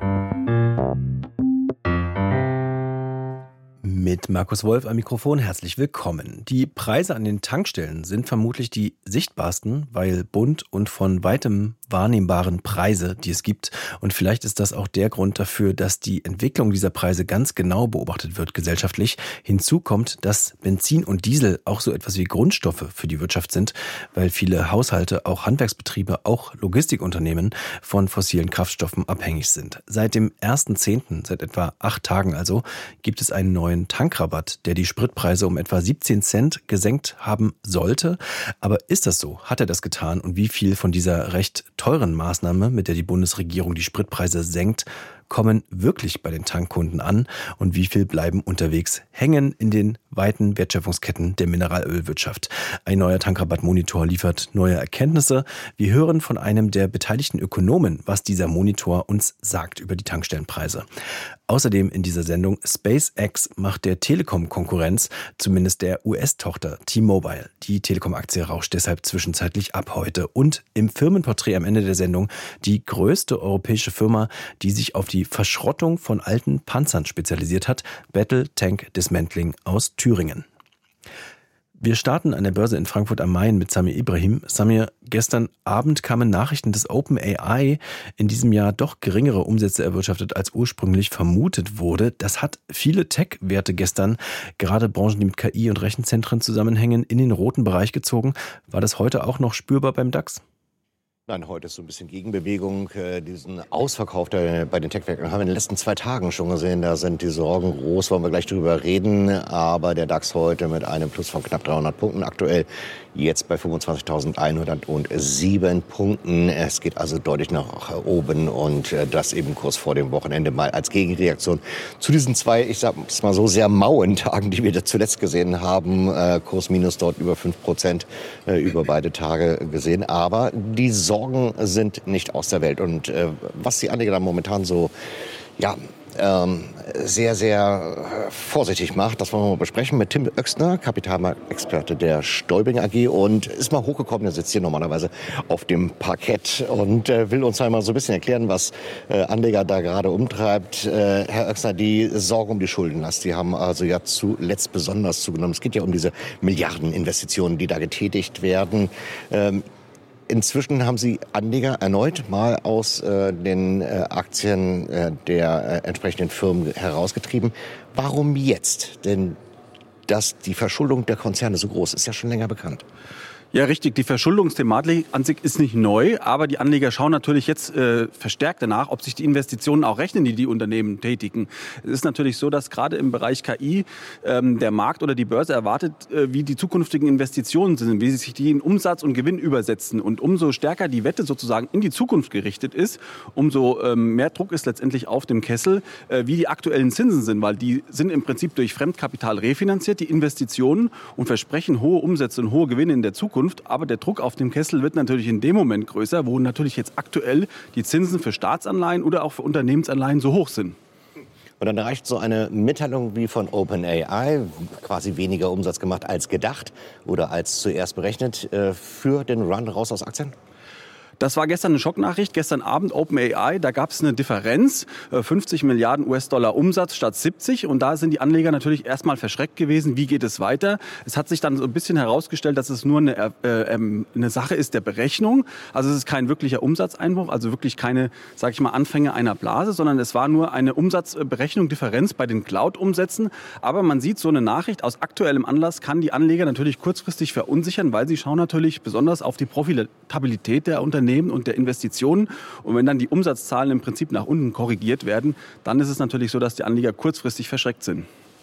Mit Markus Wolf am Mikrofon, herzlich willkommen. Die Preise an den Tankstellen sind vermutlich die sichtbarsten, weil bunt und von weitem wahrnehmbaren Preise, die es gibt. Und vielleicht ist das auch der Grund dafür, dass die Entwicklung dieser Preise ganz genau beobachtet wird gesellschaftlich. Hinzu kommt, dass Benzin und Diesel auch so etwas wie Grundstoffe für die Wirtschaft sind, weil viele Haushalte, auch Handwerksbetriebe, auch Logistikunternehmen von fossilen Kraftstoffen abhängig sind. Seit dem ersten zehnten, seit etwa acht Tagen also, gibt es einen neuen Tankrabatt, der die Spritpreise um etwa siebzehn Cent gesenkt haben sollte. Aber ist das so? Hat er das getan? Und wie viel von dieser recht teuren Maßnahme, mit der die Bundesregierung die Spritpreise senkt, kommen wirklich bei den Tankkunden an und wie viel bleiben unterwegs hängen in den weiten Wertschöpfungsketten der Mineralölwirtschaft? Ein neuer Tankrabattmonitor liefert neue Erkenntnisse. Wir hören von einem der beteiligten Ökonomen, was dieser Monitor uns sagt über die Tankstellenpreise. Außerdem in dieser Sendung: SpaceX macht der Telekom Konkurrenz, zumindest der U S-Tochter T-Mobile. Die Telekom-Aktie rauscht deshalb zwischenzeitlich ab heute. Und im Firmenporträt am Ende der Sendung die größte europäische Firma, die sich auf die Verschrottung von alten Panzern spezialisiert hat, Battle Tank Dismantling aus Thüringen. Wir starten an der Börse in Frankfurt am Main mit Samir Ibrahim. Samir, gestern Abend kamen Nachrichten, dass OpenAI in diesem Jahr doch geringere Umsätze erwirtschaftet, als ursprünglich vermutet wurde. Das hat viele Tech-Werte gestern, gerade Branchen, die mit K I und Rechenzentren zusammenhängen, in den roten Bereich gezogen. War das heute auch noch spürbar beim DAX? Nein, heute ist so ein bisschen Gegenbewegung. Diesen Ausverkauf der, bei den Tech-Werken haben wir in den letzten zwei Tagen schon gesehen. Da sind die Sorgen groß, wollen wir gleich drüber reden. Aber der DAX heute mit einem Plus von knapp dreihundert Punkten aktuell. Jetzt bei fünfundzwanzigtausendeinhundertsieben Punkten. Es geht also deutlich nach oben und das eben kurz vor dem Wochenende mal als Gegenreaktion zu diesen zwei, ich sag mal so, sehr mauen Tagen, die wir zuletzt gesehen haben. Kurs minus dort über fünf Prozent über beide Tage gesehen. Aber die Sorgen sind nicht aus der Welt. Und was die Anleger da momentan so, ja, Ähm, sehr, sehr vorsichtig macht. Das wollen wir mal besprechen mit Tim Oechsner, Kapitalmarktexperte der Stolbing A G, und ist mal hochgekommen. Er sitzt hier normalerweise auf dem Parkett und äh, will uns einmal so ein bisschen erklären, was äh, Anleger da gerade umtreibt. Äh, Herr Oechsner, die Sorge um die Schuldenlast, die haben also ja zuletzt besonders zugenommen. Es geht ja um diese Milliardeninvestitionen, die da getätigt werden. Ähm, Inzwischen haben Sie Anleger erneut mal aus äh, den äh, Aktien äh, der äh, entsprechenden Firmen herausgetrieben. Warum jetzt? Denn dass die Verschuldung der Konzerne so groß ist, ist ja schon länger bekannt. Ja, richtig. Die Verschuldungsthematik an sich ist nicht neu, aber die Anleger schauen natürlich jetzt äh, verstärkt danach, ob sich die Investitionen auch rechnen, die die Unternehmen tätigen. Es ist natürlich so, dass gerade im Bereich K I ähm, der Markt oder die Börse erwartet, äh, wie die zukünftigen Investitionen sind, wie sich die in Umsatz und Gewinn übersetzen. Und umso stärker die Wette sozusagen in die Zukunft gerichtet ist, umso ähm, mehr Druck ist letztendlich auf dem Kessel, äh, wie die aktuellen Zinsen sind, weil die sind im Prinzip durch Fremdkapital refinanziert, die Investitionen, und versprechen hohe Umsätze und hohe Gewinne in der Zukunft. Zukunft, aber der Druck auf dem Kessel wird natürlich in dem Moment größer, wo natürlich jetzt aktuell die Zinsen für Staatsanleihen oder auch für Unternehmensanleihen so hoch sind. Und dann reicht so eine Mitteilung wie von OpenAI, quasi weniger Umsatz gemacht als gedacht oder als zuerst berechnet, für den Run raus aus Aktien? Das war gestern eine Schocknachricht. Gestern Abend OpenAI, da gab es eine Differenz, fünfzig Milliarden U S-Dollar Umsatz statt siebzig. Und da sind die Anleger natürlich erstmal verschreckt gewesen. Wie geht es weiter? Es hat sich dann so ein bisschen herausgestellt, dass es nur eine, äh, eine Sache ist der Berechnung. Also es ist kein wirklicher Umsatzeinbruch, also wirklich keine, sage ich mal, Anfänge einer Blase, sondern es war nur eine Umsatzberechnung, Differenz bei den Cloud-Umsätzen. Aber man sieht, so eine Nachricht aus aktuellem Anlass kann die Anleger natürlich kurzfristig verunsichern, weil sie schauen natürlich besonders auf die Profitabilität der Unternehmen und der Investitionen. Und wenn dann die Umsatzzahlen im Prinzip nach unten korrigiert werden, dann ist es natürlich so, dass die Anleger kurzfristig verschreckt sind.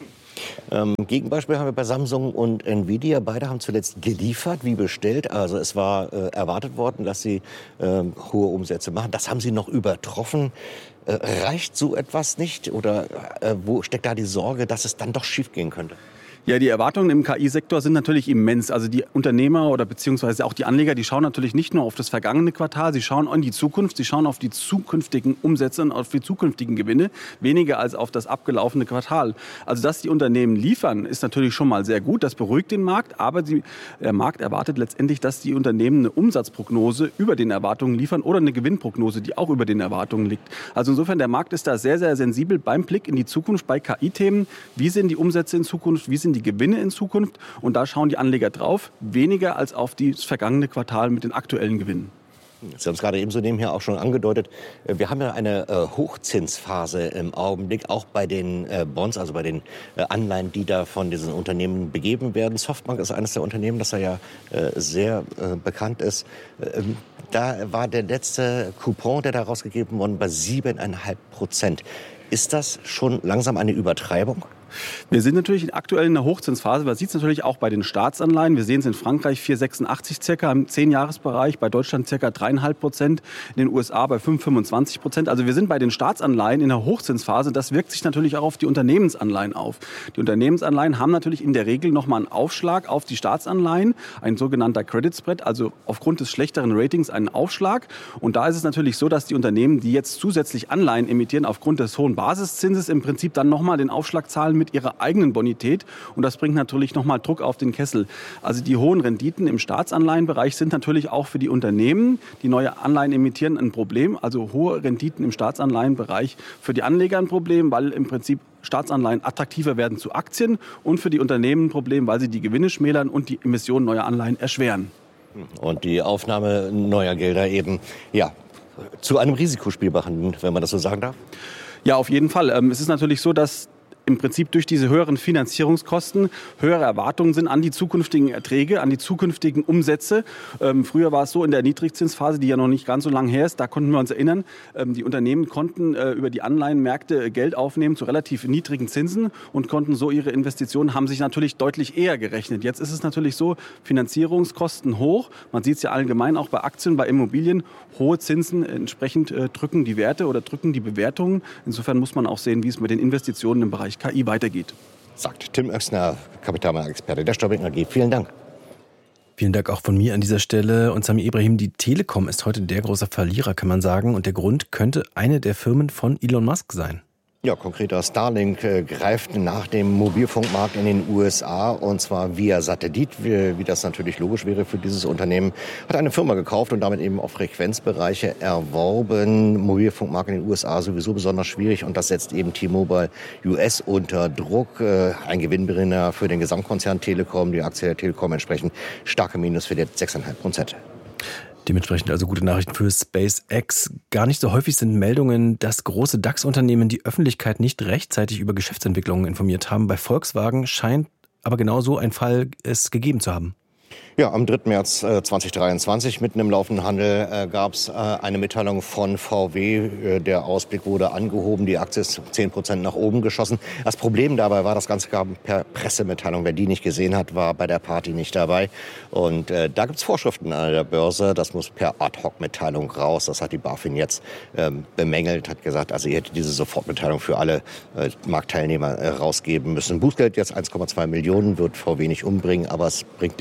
Ähm, Gegenbeispiel haben wir bei Samsung und Nvidia. Beide haben zuletzt geliefert, wie bestellt. Also es war äh, erwartet worden, dass sie äh, hohe Umsätze machen. Das haben sie noch übertroffen. Äh, reicht so etwas nicht? Oder äh, wo steckt da die Sorge, dass es dann doch schiefgehen könnte? Ja, die Erwartungen im K I-Sektor sind natürlich immens. Also die Unternehmer oder beziehungsweise auch die Anleger, die schauen natürlich nicht nur auf das vergangene Quartal, sie schauen in die Zukunft, sie schauen auf die zukünftigen Umsätze und auf die zukünftigen Gewinne, weniger als auf das abgelaufene Quartal. Also dass die Unternehmen liefern, ist natürlich schon mal sehr gut, das beruhigt den Markt, aber die, der Markt erwartet letztendlich, dass die Unternehmen eine Umsatzprognose über den Erwartungen liefern oder eine Gewinnprognose, die auch über den Erwartungen liegt. Also insofern, der Markt ist da sehr, sehr sensibel beim Blick in die Zukunft bei K I-Themen. Wie sind die Umsätze in Zukunft, wie sind die Gewinne in Zukunft, und da schauen die Anleger drauf, weniger als auf das vergangene Quartal mit den aktuellen Gewinnen. Sie haben es gerade eben so nebenher auch schon angedeutet. Wir haben ja eine äh, Hochzinsphase im Augenblick, auch bei den äh, Bonds, also bei den äh, Anleihen, die da von diesen Unternehmen begeben werden. Softbank ist eines der Unternehmen, das da ja äh, sehr äh, bekannt ist. Ähm, da war der letzte Coupon, der da rausgegeben wurde, bei sieben Komma fünf Prozent. Ist das schon langsam eine Übertreibung? Wir sind natürlich aktuell in einer Hochzinsphase. Man sieht es natürlich auch bei den Staatsanleihen. Wir sehen es in Frankreich vier Komma sechsundachtzig circa im zehn-Jahres-Bereich, bei Deutschland circa drei Komma fünf Prozent, in den U S A bei fünf Komma fünfundzwanzig Prozent. Also wir sind bei den Staatsanleihen in einer Hochzinsphase. Das wirkt sich natürlich auch auf die Unternehmensanleihen auf. Die Unternehmensanleihen haben natürlich in der Regel nochmal einen Aufschlag auf die Staatsanleihen, ein sogenannter Credit Spread, also aufgrund des schlechteren Ratings einen Aufschlag. Und da ist es natürlich so, dass die Unternehmen, die jetzt zusätzlich Anleihen emittieren, aufgrund des hohen Basiszinses im Prinzip dann nochmal den Aufschlag zahlen mit ihrer eigenen Bonität, und das bringt natürlich nochmal Druck auf den Kessel. Also die hohen Renditen im Staatsanleihenbereich sind natürlich auch für die Unternehmen, die neue Anleihen emittieren, ein Problem. Also hohe Renditen im Staatsanleihenbereich für die Anleger ein Problem, weil im Prinzip Staatsanleihen attraktiver werden zu Aktien, und für die Unternehmen ein Problem, weil sie die Gewinne schmälern und die Emission neuer Anleihen erschweren. Und die Aufnahme neuer Gelder eben, ja, zu einem Risikospiel machen, wenn man das so sagen darf? Ja, auf jeden Fall. Es ist natürlich so, dass im Prinzip durch diese höheren Finanzierungskosten höhere Erwartungen sind an die zukünftigen Erträge, an die zukünftigen Umsätze. Ähm, früher war es so in der Niedrigzinsphase, die ja noch nicht ganz so lange her ist, da konnten wir uns erinnern, ähm, die Unternehmen konnten äh, über die Anleihenmärkte Geld aufnehmen zu relativ niedrigen Zinsen und konnten so ihre Investitionen, haben sich natürlich deutlich eher gerechnet. Jetzt ist es natürlich so, Finanzierungskosten hoch, man sieht es ja allgemein auch bei Aktien, bei Immobilien, hohe Zinsen entsprechend äh, drücken die Werte oder drücken die Bewertungen. Insofern muss man auch sehen, wie es mit den Investitionen im Bereich K I weitergeht. Sagt Tim Oechsner, Kapitalmarktexperte der Storbeck A G. Vielen Dank. Vielen Dank auch von mir an dieser Stelle. Und Sami Ibrahim, die Telekom ist heute der große Verlierer, kann man sagen. Und der Grund könnte eine der Firmen von Elon Musk sein. Ja, konkreter Starlink äh, greift nach dem Mobilfunkmarkt in den U S A, und zwar via Satellit, wie, wie das natürlich logisch wäre für dieses Unternehmen. Hat eine Firma gekauft und damit eben auch Frequenzbereiche erworben. Mobilfunkmarkt in den U S A sowieso besonders schwierig, und das setzt eben T-Mobile U S unter Druck. Äh, ein Gewinnbrenner für den Gesamtkonzern Telekom. Die Aktie der Telekom entsprechend starke Minus für die sechs Komma fünf Prozent. Dementsprechend also gute Nachrichten für SpaceX. Gar nicht so häufig sind Meldungen, dass große DAX-Unternehmen die Öffentlichkeit nicht rechtzeitig über Geschäftsentwicklungen informiert haben. Bei Volkswagen scheint aber genau so ein Fall es gegeben zu haben. Ja, am dritten März zweitausenddreiundzwanzig, mitten im laufenden Handel, äh, gab es äh, eine Mitteilung von V W. Äh, der Ausblick wurde angehoben, die Aktie ist zehn Prozent nach oben geschossen. Das Problem dabei war, das Ganze kam per Pressemitteilung. Wer die nicht gesehen hat, war bei der Party nicht dabei. Und äh, da gibt es Vorschriften an der Börse, das muss per Ad-Hoc-Mitteilung raus. Das hat die BaFin jetzt ähm, bemängelt, hat gesagt, also ihr hättet diese Sofortmitteilung für alle äh, Marktteilnehmer äh, rausgeben müssen. Bußgeld jetzt eins Komma zwei Millionen, wird V W nicht umbringen, aber es bringt den Konzern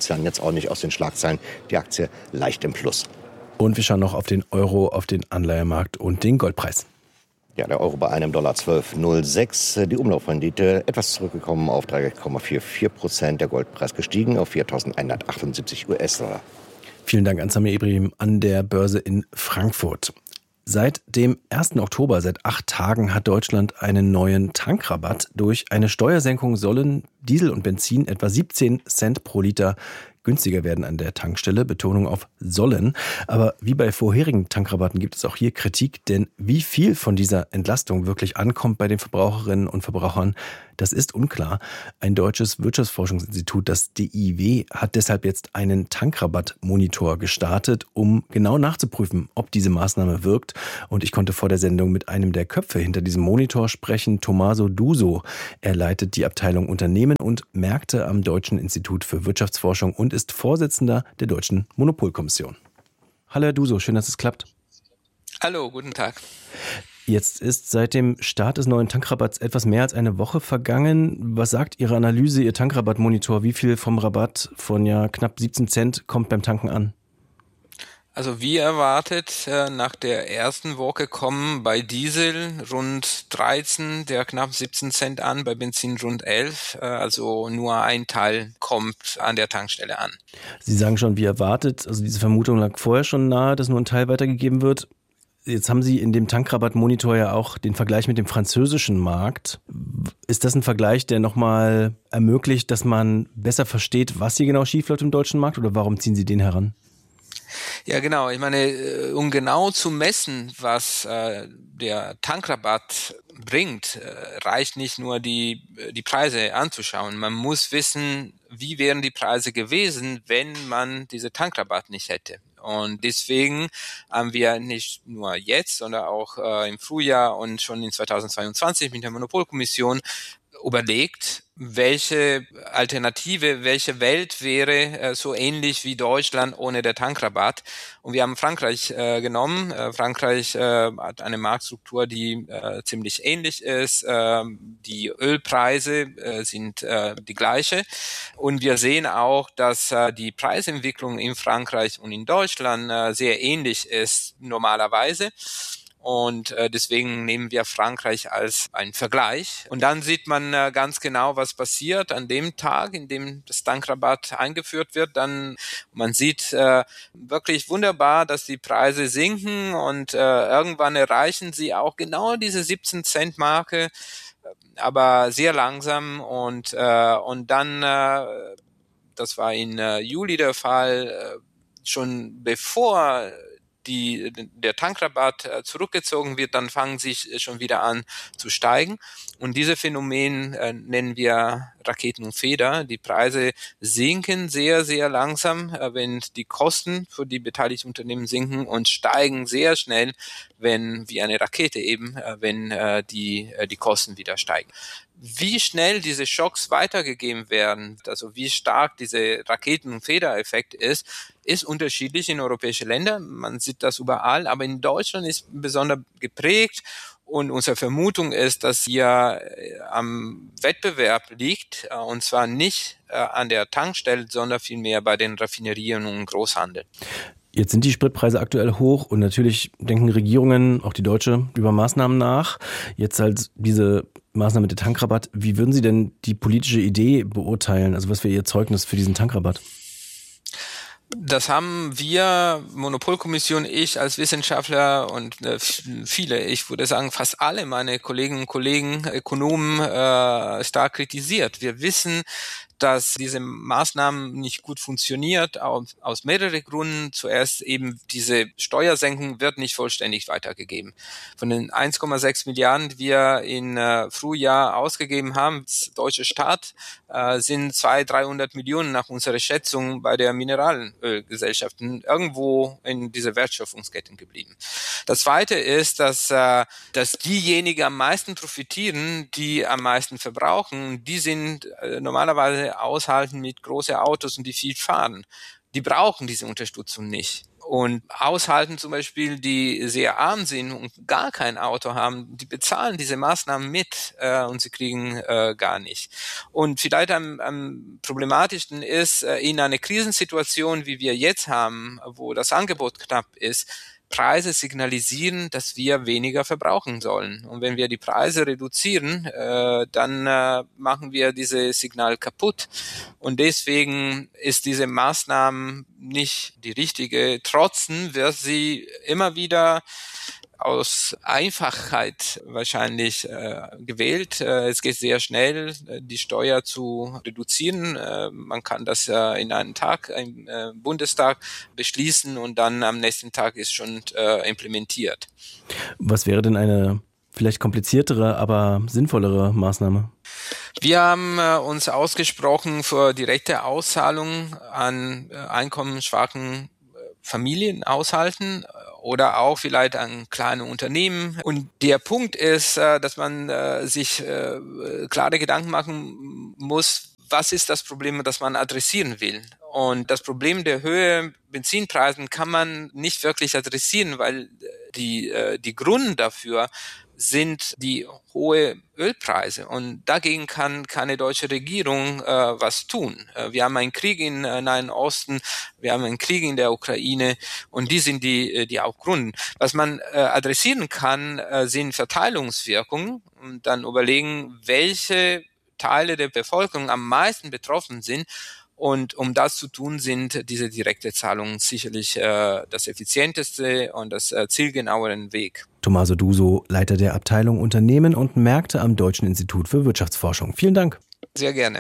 Konzern jetzt auch nicht aus den Schlagzeilen. Die Aktie leicht im Plus. Und wir schauen noch auf den Euro, auf den Anleihemarkt und den Goldpreis. Ja, der Euro bei einem Dollar zwölf Komma null sechs. Die Umlaufrendite etwas zurückgekommen auf drei Komma vierundvierzig Prozent. Der Goldpreis gestiegen auf viertausendeinhundertachtundsiebzig US-Dollar. Vielen Dank an Samir Ibrahim an der Börse in Frankfurt. Seit dem ersten Oktober, seit acht Tagen, hat Deutschland einen neuen Tankrabatt. Durch eine Steuersenkung sollen Diesel und Benzin etwa siebzehn Cent pro Liter günstiger werden an der Tankstelle. Betonung auf sollen. Aber wie bei vorherigen Tankrabatten gibt es auch hier Kritik, denn wie viel von dieser Entlastung wirklich ankommt bei den Verbraucherinnen und Verbrauchern, das ist unklar. Ein deutsches Wirtschaftsforschungsinstitut, das D I W, hat deshalb jetzt einen Tankrabattmonitor gestartet, um genau nachzuprüfen, ob diese Maßnahme wirkt. Und ich konnte vor der Sendung mit einem der Köpfe hinter diesem Monitor sprechen, Tommaso Duso. Er leitet die Abteilung Unternehmen und Märkte am Deutschen Institut für Wirtschaftsforschung und ist Vorsitzender der Deutschen Monopolkommission. Hallo Herr Duso, schön, dass es klappt. Hallo, guten Tag. Jetzt ist seit dem Start des neuen Tankrabatts etwas mehr als eine Woche vergangen. Was sagt Ihre Analyse, Ihr Tankrabattmonitor? Wie viel vom Rabatt von ja knapp siebzehn Cent kommt beim Tanken an? Also wie erwartet, nach der ersten Woche kommen bei Diesel rund dreizehn, der knapp siebzehn Cent an, bei Benzin rund elf. Also nur ein Teil kommt an der Tankstelle an. Sie sagen schon, wie erwartet. Also diese Vermutung lag vorher schon nahe, dass nur ein Teil weitergegeben wird. Jetzt haben Sie in dem Tankrabattmonitor ja auch den Vergleich mit dem französischen Markt. Ist das ein Vergleich, der nochmal ermöglicht, dass man besser versteht, was hier genau schiefläuft im deutschen Markt, oder warum ziehen Sie den heran? Ja, genau. Ich meine, um genau zu messen, was äh, der Tankrabatt bringt, äh, reicht nicht nur die die Preise anzuschauen. Man muss wissen, wie wären die Preise gewesen, wenn man diese Tankrabatt nicht hätte. Und deswegen haben wir nicht nur jetzt, sondern auch äh, im Frühjahr und schon in zweitausendzweiundzwanzig mit der Monopolkommission überlegt, welche Alternative, welche Welt wäre äh, so ähnlich wie Deutschland ohne der Tankrabatt. Und wir haben Frankreich äh, genommen. Äh, Frankreich äh, hat eine Marktstruktur, die äh, ziemlich ähnlich ist. Äh, die Ölpreise äh, sind äh, die gleiche. Und wir sehen auch, dass äh, die Preisentwicklung in Frankreich und in Deutschland äh, sehr ähnlich ist normalerweise. Und äh, deswegen nehmen wir Frankreich als einen Vergleich. Und dann sieht man äh, ganz genau, was passiert an dem Tag, in dem das Tankrabatt eingeführt wird. Dann man sieht äh, wirklich wunderbar, dass die Preise sinken und äh, irgendwann erreichen sie auch genau diese siebzehn Cent Marke, aber sehr langsam. Und äh, und dann, äh, das war in äh, Juli der Fall, äh, schon bevor die, der Tankrabatt zurückgezogen wird, dann fangen sie schon wieder an zu steigen. Und diese Phänomen äh, nennen wir Raketen und Feder. Die Preise sinken sehr, sehr langsam, äh, wenn die Kosten für die beteiligten Unternehmen sinken, und steigen sehr schnell, wenn wie eine Rakete eben, äh, wenn äh, die, äh, die Kosten wieder steigen. Wie schnell diese Schocks weitergegeben werden, also wie stark diese Raketen- und Federeffekt ist, ist unterschiedlich in europäischen Ländern. Man sieht das überall, aber in Deutschland ist besonders geprägt. Und unsere Vermutung ist, dass hier am Wettbewerb liegt, und zwar nicht an der Tankstelle, sondern vielmehr bei den Raffinerien und Großhandel. Jetzt sind die Spritpreise aktuell hoch und natürlich denken Regierungen, auch die deutsche, über Maßnahmen nach. Jetzt halt diese Maßnahme mit dem Tankrabatt. Wie würden Sie denn die politische Idee beurteilen? Also was wäre Ihr Zeugnis für diesen Tankrabatt? Das haben wir, Monopolkommission, ich als Wissenschaftler und äh, viele, ich würde sagen fast alle meine Kolleginnen und Kollegen, Ökonomen, äh, stark kritisiert. Wir wissen, dass diese Maßnahmen nicht gut funktioniert, aus, aus mehreren Gründen. Zuerst eben diese Steuersenkung wird nicht vollständig weitergegeben. Von den eins Komma sechs Milliarden, die wir in äh, Frühjahr ausgegeben haben, das deutsche Staat, äh, sind zweihundert, dreihundert Millionen nach unserer Schätzung bei der Mineralölgesellschaften irgendwo in dieser Wertschöpfungsketten geblieben. Das Zweite ist, dass, äh, dass diejenigen am meisten profitieren, die am meisten verbrauchen, die sind äh, normalerweise aushalten mit großen Autos und die viel fahren. die brauchen diese Unterstützung nicht. Und Haushalten zum Beispiel, die sehr arm sind und gar kein Auto haben, die bezahlen diese Maßnahmen mit äh, und sie kriegen äh, gar nicht. Und vielleicht am, am problematischsten ist, äh, in einer Krisensituation, wie wir jetzt haben, wo das Angebot knapp ist, Preise signalisieren, dass wir weniger verbrauchen sollen. Und wenn wir die Preise reduzieren, äh, dann äh, machen wir dieses Signal kaputt. Und deswegen ist diese Maßnahme nicht die richtige. Trotzdem wird sie immer wieder aus Einfachheit wahrscheinlich äh, gewählt. Äh, es geht sehr schnell, äh, die Steuer zu reduzieren. Äh, man kann das äh, in einem Tag im äh, Bundestag beschließen und dann am nächsten Tag ist schon äh, implementiert. Was wäre denn eine vielleicht kompliziertere, aber sinnvollere Maßnahme? Wir haben äh, uns ausgesprochen für direkte Auszahlung an äh, einkommensschwachen äh, Familienhaushalten oder auch vielleicht an kleine Unternehmen. Und der Punkt ist, dass man sich klare Gedanken machen muss, was ist das Problem, das man adressieren will. Und das Problem der Höhe Benzinpreisen kann man nicht wirklich adressieren, weil die, die Gründe dafür sind die hohe Ölpreise. Und dagegen kann keine deutsche Regierung äh, was tun. Äh, wir haben einen Krieg im äh, Nahen Osten, wir haben einen Krieg in der Ukraine und die sind die, die Hauptgründe. Was man äh, adressieren kann, äh, sind Verteilungswirkungen und dann überlegen, welche Teile der Bevölkerung am meisten betroffen sind. Und um das zu tun, sind diese direkte Zahlungen sicherlich äh, das effizienteste und das äh, zielgenauere Weg. Tommaso Duso, Leiter der Abteilung Unternehmen und Märkte am Deutschen Institut für Wirtschaftsforschung. Vielen Dank. Sehr gerne.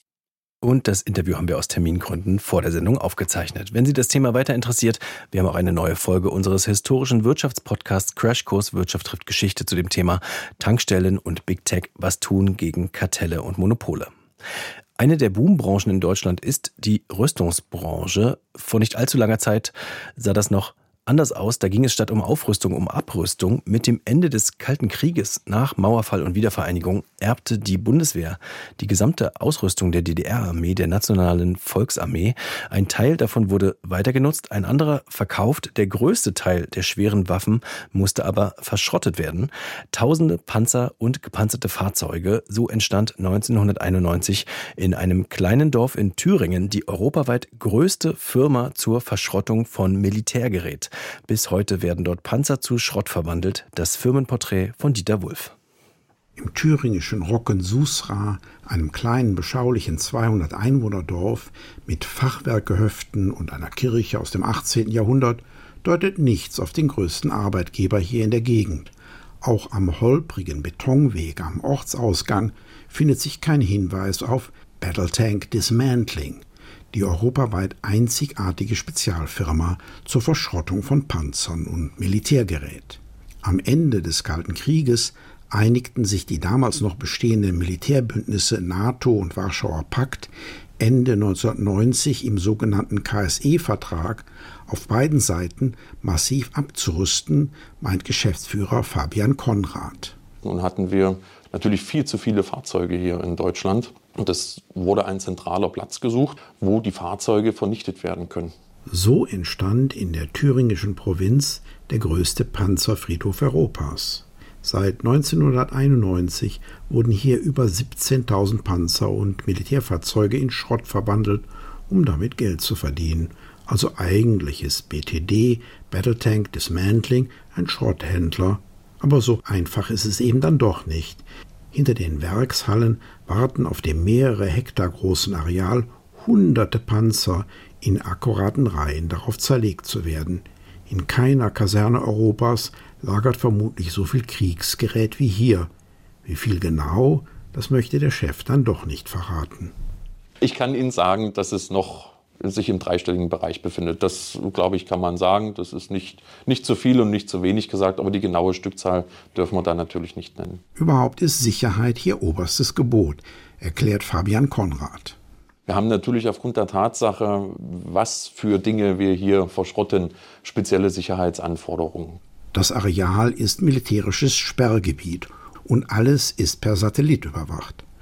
Und das Interview haben wir aus Termingründen vor der Sendung aufgezeichnet. Wenn Sie das Thema weiter interessiert, wir haben auch eine neue Folge unseres historischen Wirtschaftspodcasts Crashkurs Wirtschaft trifft Geschichte zu dem Thema Tankstellen und Big Tech, was tun gegen Kartelle und Monopole. Eine der Boombranchen in Deutschland ist die Rüstungsbranche. Vor nicht allzu langer Zeit sah das noch anders aus. Da ging es statt um Aufrüstung um Abrüstung. Mit dem Ende des Kalten Krieges nach Mauerfall und Wiedervereinigung erbte die Bundeswehr die gesamte Ausrüstung der D D R-Armee, der Nationalen Volksarmee. Ein Teil davon wurde weitergenutzt, ein anderer verkauft. Der größte Teil der schweren Waffen musste aber verschrottet werden. Tausende Panzer und gepanzerte Fahrzeuge. So entstand neunzehnhunderteinundneunzig in einem kleinen Dorf in Thüringen die europaweit größte Firma zur Verschrottung von Militärgerät. Bis heute werden dort Panzer zu Schrott verwandelt. Das Firmenporträt von Dieter Wulff. Im thüringischen Rockensusra, einem kleinen, beschaulichen zweihundert Einwohnerdorf mit Fachwerkgehöften und einer Kirche aus dem achtzehnten Jahrhundert, deutet nichts auf den größten Arbeitgeber hier in der Gegend. Auch am holprigen Betonweg am Ortsausgang findet sich kein Hinweis auf Battletank Dismantling, die europaweit einzigartige Spezialfirma zur Verschrottung von Panzern und Militärgerät. Am Ende des Kalten Krieges einigten sich die damals noch bestehenden Militärbündnisse NATO und Warschauer Pakt Ende neunzehnhundertneunzig im sogenannten K S E-Vertrag auf beiden Seiten massiv abzurüsten, meint Geschäftsführer Fabian Konrad. Nun hatten wir natürlich viel zu viele Fahrzeuge hier in Deutschland. Und es wurde ein zentraler Platz gesucht, wo die Fahrzeuge vernichtet werden können. So entstand in der thüringischen Provinz der größte Panzerfriedhof Europas. Seit neunzehnhunderteinundneunzig wurden hier über siebzehntausend Panzer und Militärfahrzeuge in Schrott verwandelt, um damit Geld zu verdienen. Also eigentlich ist B T D, Battletank Dismantling, ein Schrotthändler. Aber so einfach ist es eben dann doch nicht. Hinter den Werkshallen warten auf dem mehrere Hektar großen Areal hunderte Panzer in akkuraten Reihen darauf zerlegt zu werden. In keiner Kaserne Europas lagert vermutlich so viel Kriegsgerät wie hier. Wie viel genau, das möchte der Chef dann doch nicht verraten. Ich kann Ihnen sagen, dass es noch sich im dreistelligen Bereich befindet. Das, glaube ich, kann man sagen. Das ist nicht, nicht zu viel und nicht zu wenig gesagt, aber die genaue Stückzahl dürfen wir da natürlich nicht nennen. Überhaupt ist Sicherheit hier oberstes Gebot, erklärt Fabian Konrad. Wir haben natürlich aufgrund der Tatsache, was für Dinge wir hier verschrotten, spezielle Sicherheitsanforderungen. Das Areal ist militärisches Sperrgebiet und alles ist per Satellit überwacht.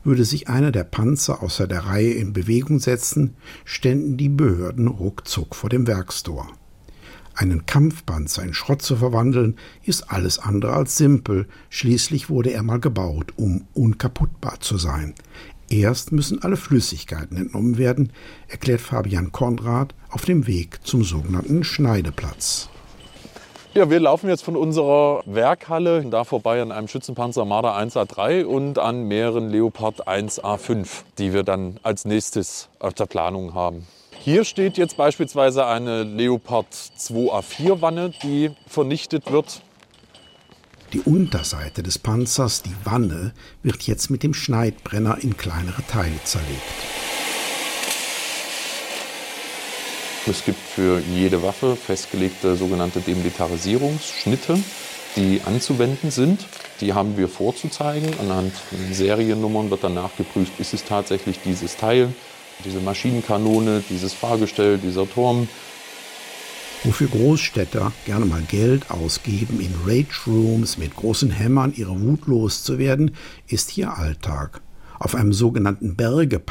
Würde sich einer der Panzer außer der Reihe in Bewegung setzen, ständen die Behörden ruckzuck vor dem Werkstor. Einen Kampfpanzer in Schrott zu verwandeln, ist alles andere als simpel. Schließlich wurde er mal gebaut, um unkaputtbar zu sein. Erst müssen alle Flüssigkeiten entnommen werden, erklärt Fabian Konrad auf dem Weg zum sogenannten Schneideplatz. Ja, wir laufen jetzt von unserer Werkhalle da vorbei an einem Schützenpanzer Marder eins A drei und an mehreren Leopard eins A fünf, die wir dann als nächstes auf der Planung haben. Hier steht jetzt beispielsweise eine Leopard zwei A vier Wanne, die vernichtet wird. Die Unterseite des Panzers, die Wanne, wird jetzt mit dem Schneidbrenner in kleinere Teile zerlegt. Es gibt für jede Waffe festgelegte sogenannte Demilitarisierungsschnitte, die anzuwenden sind. Die haben wir vorzuzeigen. Anhand von Seriennummern wird dann nachgeprüft, ist es tatsächlich dieses Teil, diese Maschinenkanone, dieses Fahrgestell, dieser Turm. Wofür Großstädter gerne mal Geld ausgeben, in Rage-Rooms mit großen Hämmern ihre Wut loszuwerden, ist hier Alltag. Auf einem sogenannten Berge